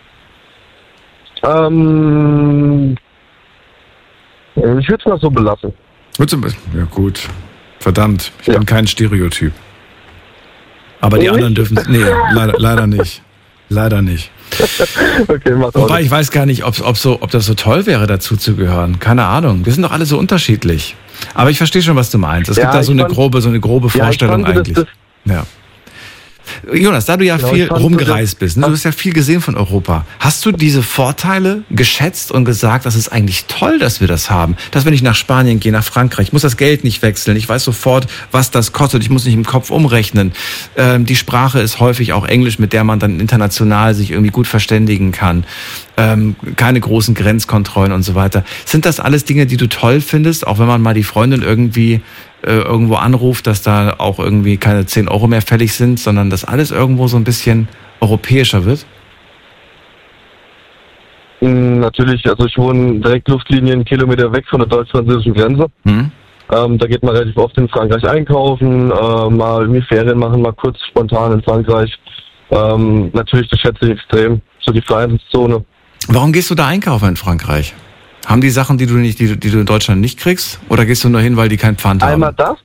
Speaker 8: Ähm, ich würde es mal so belassen.
Speaker 2: Ja gut. Verdammt, ich
Speaker 8: ja.
Speaker 2: bin kein Stereotyp. Aber die
Speaker 8: nee?
Speaker 2: anderen dürfen... Nee, leider, leider nicht. Leider nicht.
Speaker 8: Okay, mach
Speaker 2: Wobei ich weiß gar nicht, ob, ob, so, ob das so toll wäre, dazu zu gehören. Keine Ahnung. Wir sind doch alle so unterschiedlich. Aber ich verstehe schon, was du meinst. Es ja, gibt da so eine, fand, grobe, so eine grobe Vorstellung ja, eigentlich. Das, das ja. Jonas, da du ja genau, viel rumgereist bist, ne? Du hast ja viel gesehen von Europa. Hast du diese Vorteile geschätzt und gesagt, das ist eigentlich toll, dass wir das haben? Dass wenn ich nach Spanien gehe, nach Frankreich, ich muss das Geld nicht wechseln. Ich weiß sofort, was das kostet. Ich muss nicht im Kopf umrechnen. Ähm, die Sprache ist häufig auch Englisch, mit der man dann international sich irgendwie gut verständigen kann. Ähm, keine großen Grenzkontrollen und so weiter. Sind das alles Dinge, die du toll findest, auch wenn man mal die Freundin irgendwie irgendwo anruft, dass da auch irgendwie keine zehn Euro mehr fällig sind, sondern dass alles irgendwo so ein bisschen europäischer wird?
Speaker 8: Natürlich, also ich wohne direkt Luftlinien Kilometer weg von der deutsch-französischen Grenze.
Speaker 2: Hm?
Speaker 8: Ähm, da geht man relativ oft in Frankreich einkaufen, äh, mal irgendwie Ferien machen, mal kurz spontan in Frankreich. Ähm, natürlich, das schätze ich extrem. So die Freiheitszone.
Speaker 2: Warum gehst du da einkaufen in Frankreich? Haben die Sachen, die du nicht, die, du- die du in Deutschland nicht kriegst? Oder gehst du nur hin, weil die kein Pfand haben?
Speaker 8: Einmal das?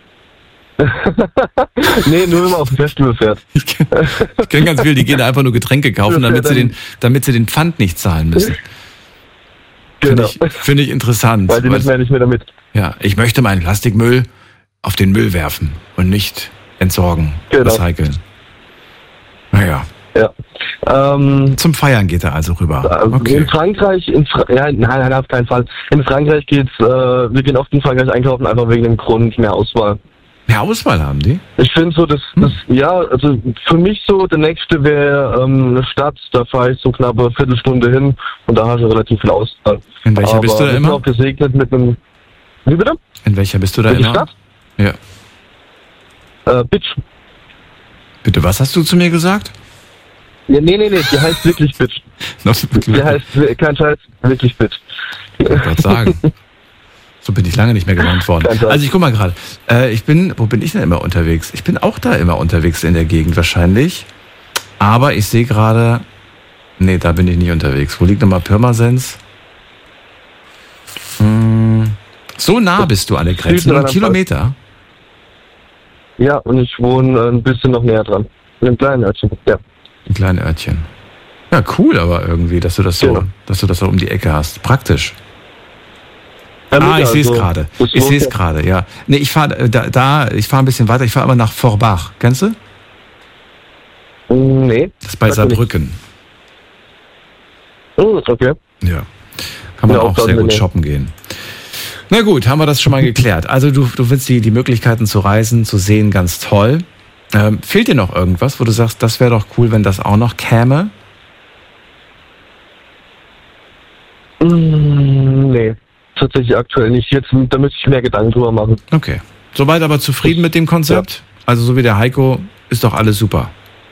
Speaker 8: Nee, nur wenn man auf ein Festival fährt.
Speaker 2: Ich kenne kenn ganz viele, die gehen einfach nur Getränke kaufen, damit sie den, damit sie den Pfand nicht zahlen müssen. Finde
Speaker 8: Genau.
Speaker 2: ich, finde ich interessant.
Speaker 8: Weil die müssen ja nicht mehr damit.
Speaker 2: Ja, ich möchte meinen Plastikmüll auf den Müll werfen und nicht entsorgen,
Speaker 8: Genau.
Speaker 2: recyceln. Naja,
Speaker 8: Ja. Ähm,
Speaker 2: zum Feiern geht er also rüber.
Speaker 8: also
Speaker 2: Okay.
Speaker 8: In Frankreich, in Fra ja, nein, nein, auf keinen Fall. In Frankreich geht's, äh, wir gehen oft in Frankreich einkaufen, einfach wegen dem Grund mehr Auswahl.
Speaker 2: Mehr Auswahl haben die?
Speaker 8: Ich finde so, das, das, ja, also für mich so, der nächste wäre ähm, eine Stadt, da fahre ich so knapp eine Viertelstunde hin und da hast du relativ viel Auswahl.
Speaker 2: In welcher
Speaker 8: Aber
Speaker 2: bist du da
Speaker 8: wir sind
Speaker 2: immer?
Speaker 8: auch gesegnet mit einem, wie bitte?
Speaker 2: In welcher bist du da
Speaker 8: Welche
Speaker 2: immer?
Speaker 8: Stadt?
Speaker 2: Ja.
Speaker 8: Äh, Bitch.
Speaker 2: Bitte, was hast du zu mir gesagt?
Speaker 8: Ja, nee, nee, nee, die heißt wirklich Bitch. Die heißt, kein Scheiß, wirklich Bitch.
Speaker 2: Ich wollte gerade sagen. So bin ich lange nicht mehr genannt worden.
Speaker 8: Kein Scheiß.
Speaker 2: Also ich guck mal gerade. Äh, ich bin, wo bin ich denn immer unterwegs? Ich bin auch da immer unterwegs in der Gegend wahrscheinlich. Aber ich sehe gerade, nee, da bin ich nicht unterwegs. Wo liegt nochmal Pirmasens? Hm, so nah bist du an der Grenze,
Speaker 8: Süden
Speaker 2: nur ein
Speaker 8: Rheinland-Pfalz.
Speaker 2: Kilometer.
Speaker 8: Ja, und ich wohne ein bisschen noch näher dran. In einem kleinen Örtchen, ja.
Speaker 2: Ein kleines Örtchen. Ja, cool, aber irgendwie, dass du das so,
Speaker 8: Genau.
Speaker 2: dass du das so um die Ecke hast. Praktisch.
Speaker 8: Ja,
Speaker 2: Ah,
Speaker 8: mega,
Speaker 2: ich sehe es
Speaker 8: also,
Speaker 2: gerade.
Speaker 8: das
Speaker 2: Ich
Speaker 8: lohnt
Speaker 2: sehe es
Speaker 8: ja.
Speaker 2: gerade, ja. Nee, ich fahre da, da, ich fahre ein bisschen weiter. Ich fahre aber nach Forbach. Kennst du?
Speaker 8: Nee.
Speaker 2: Das ist bei
Speaker 8: Sag mir nicht.
Speaker 2: Saarbrücken.
Speaker 8: Oh, okay.
Speaker 2: Ja. Kann man
Speaker 8: Ja,
Speaker 2: auch
Speaker 8: auch da
Speaker 2: sehr
Speaker 8: in der
Speaker 2: gut
Speaker 8: Nähe.
Speaker 2: shoppen gehen. Na gut, haben wir das schon mal geklärt. Also du, du findest die, die Möglichkeiten zu reisen, zu sehen, ganz toll. Ähm, fehlt dir noch irgendwas, wo du sagst, das wäre doch cool, wenn das auch noch käme?
Speaker 8: Mm, nee, tatsächlich aktuell nicht. Jetzt, da müsste ich mehr Gedanken drüber machen.
Speaker 2: Okay. Soweit aber zufrieden mit dem Konzept? Also so wie der Heiko, ist doch alles super.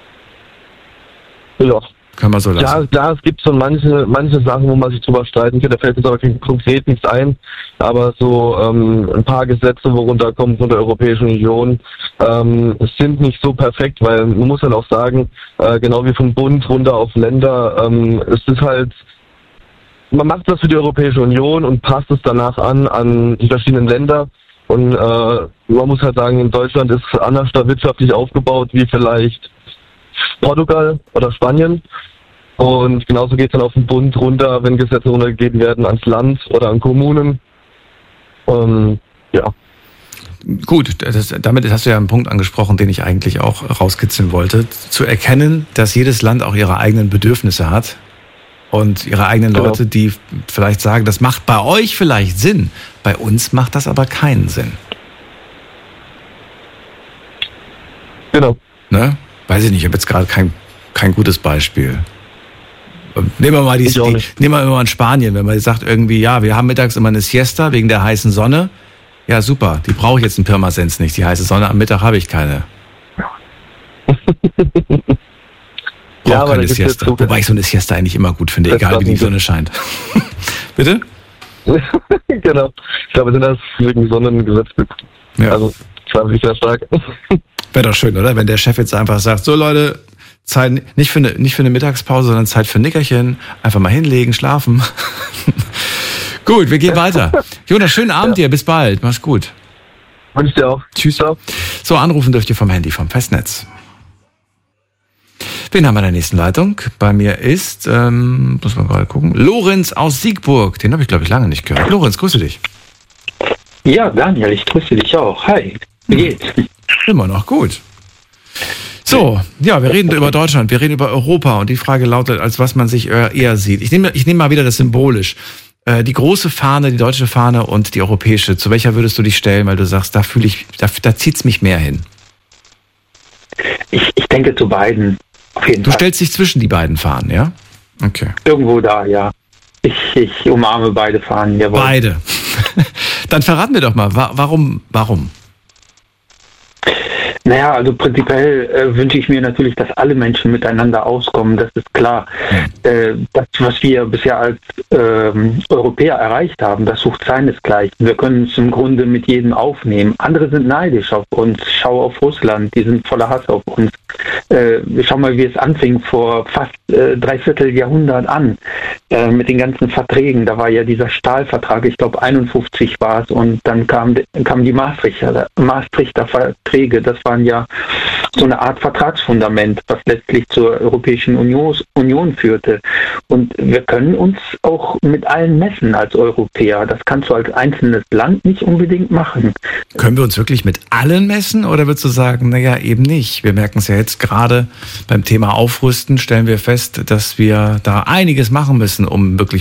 Speaker 8: Ja.
Speaker 2: Können wir so lassen.
Speaker 8: Ja, klar, es gibt so manche, manche Sachen, wo man sich drüber streiten kann. Da fällt jetzt aber konkret nichts ein. Aber so ähm, ein paar Gesetze, worunter kommen von der Europäischen Union, ähm, sind nicht so perfekt, weil man muss halt auch sagen, äh, genau wie vom Bund runter auf Länder, ähm, es ist halt, man macht das für die Europäische Union und passt es danach an, an die verschiedenen Länder. Und äh, man muss halt sagen, in Deutschland ist anders da wirtschaftlich aufgebaut wie vielleicht Portugal oder Spanien. Und genauso geht es dann auf den Bund runter, wenn Gesetze runtergegeben werden ans Land oder an Kommunen. Ähm, ja.
Speaker 2: Gut, das, damit hast du ja einen Punkt angesprochen, den ich eigentlich auch rauskitzeln wollte. Zu erkennen, dass jedes Land auch ihre eigenen Bedürfnisse hat und ihre eigenen
Speaker 8: Genau.
Speaker 2: Leute, die vielleicht sagen, das macht bei euch vielleicht Sinn, bei uns macht das aber keinen Sinn.
Speaker 8: Genau.
Speaker 2: Ne? Weiß ich nicht, ich habe jetzt gerade kein, kein gutes Beispiel. Nehmen wir mal die,
Speaker 8: Ich auch
Speaker 2: die
Speaker 8: nicht.
Speaker 2: nehmen wir mal in Spanien, wenn man sagt irgendwie, ja, wir haben mittags immer eine Siesta wegen der heißen Sonne. Ja, super, die brauche ich jetzt in Pirmasens nicht. Die heiße Sonne am Mittag habe ich keine.
Speaker 8: Ja,
Speaker 2: Brauche
Speaker 8: aber da
Speaker 2: keine
Speaker 8: gibt's jetzt
Speaker 2: Siesta.
Speaker 8: so-
Speaker 2: Wobei ich so eine Siesta eigentlich immer gut finde,
Speaker 8: Das
Speaker 2: egal wie die
Speaker 8: war's.
Speaker 2: Sonne scheint. Bitte?
Speaker 8: Genau. Ich glaube, das ist wegen Sonnengesetz.
Speaker 2: Ja.
Speaker 8: Also, glaube ich sehr stark.
Speaker 2: Wäre doch schön, oder? Wenn der Chef jetzt einfach sagt, so Leute, Zeit nicht für eine, nicht für eine Mittagspause, sondern Zeit für ein Nickerchen. Einfach mal hinlegen, schlafen. Gut, wir gehen weiter. Jonas, schönen Abend dir. Bis bald. Mach's gut.
Speaker 8: Wünsche ich dir auch.
Speaker 2: Tschüss.
Speaker 8: Ciao.
Speaker 2: So, anrufen dürft ihr vom Handy, vom Festnetz. Wen haben wir in der nächsten Leitung? Bei mir ist, ähm, muss man gerade gucken, Lorenz aus Siegburg. Den habe ich, glaube ich, lange nicht gehört. Lorenz, grüße dich.
Speaker 9: Ja, Daniel, ich grüße dich auch. Hi, wie geht's?
Speaker 2: Immer noch gut. So, ja, wir reden über Deutschland, wir reden über Europa und die Frage lautet, als was man sich eher sieht. Ich nehme, ich nehme mal wieder das symbolisch. Äh, die große Fahne, die deutsche Fahne und die europäische. Zu welcher würdest du dich stellen, weil du sagst, da fühle ich, da, da zieht's mich mehr hin?
Speaker 9: Ich, ich denke zu beiden. Auf jeden
Speaker 2: Du
Speaker 9: Fall.
Speaker 2: stellst dich zwischen die beiden Fahnen, ja? Okay.
Speaker 9: Irgendwo da, ja. Ich, ich umarme beide Fahnen, jawohl.
Speaker 2: Beide. Dann verrat mir doch mal, wa- warum, warum?
Speaker 9: Naja, also prinzipiell äh, wünsche ich mir natürlich, dass alle Menschen miteinander auskommen, das ist klar. Äh, das, was wir bisher als ähm, Europäer erreicht haben, das sucht seinesgleichen. Wir können es im Grunde mit jedem aufnehmen. Andere sind neidisch auf uns. Schau auf Russland, die sind voller Hass auf uns. Äh, schau mal, wie es anfing vor fast äh, dreiviertel Jahrhundert an, äh, mit den ganzen Verträgen. Da war ja dieser Stahlvertrag, ich glaube einundfünfzig war es, und dann kam, kamen die Maastrichter, Maastrichter Verträge. Das waren ja so eine Art Vertragsfundament, was letztlich zur Europäischen Union, Union führte. Und wir können uns auch mit allen messen als Europäer. Das kannst du als einzelnes Land nicht unbedingt machen.
Speaker 2: Können wir uns wirklich mit allen messen, oder würdest du sagen, naja, eben nicht? Wir merken es ja jetzt gerade beim Thema Aufrüsten, stellen wir fest, dass wir da einiges machen müssen, um wirklich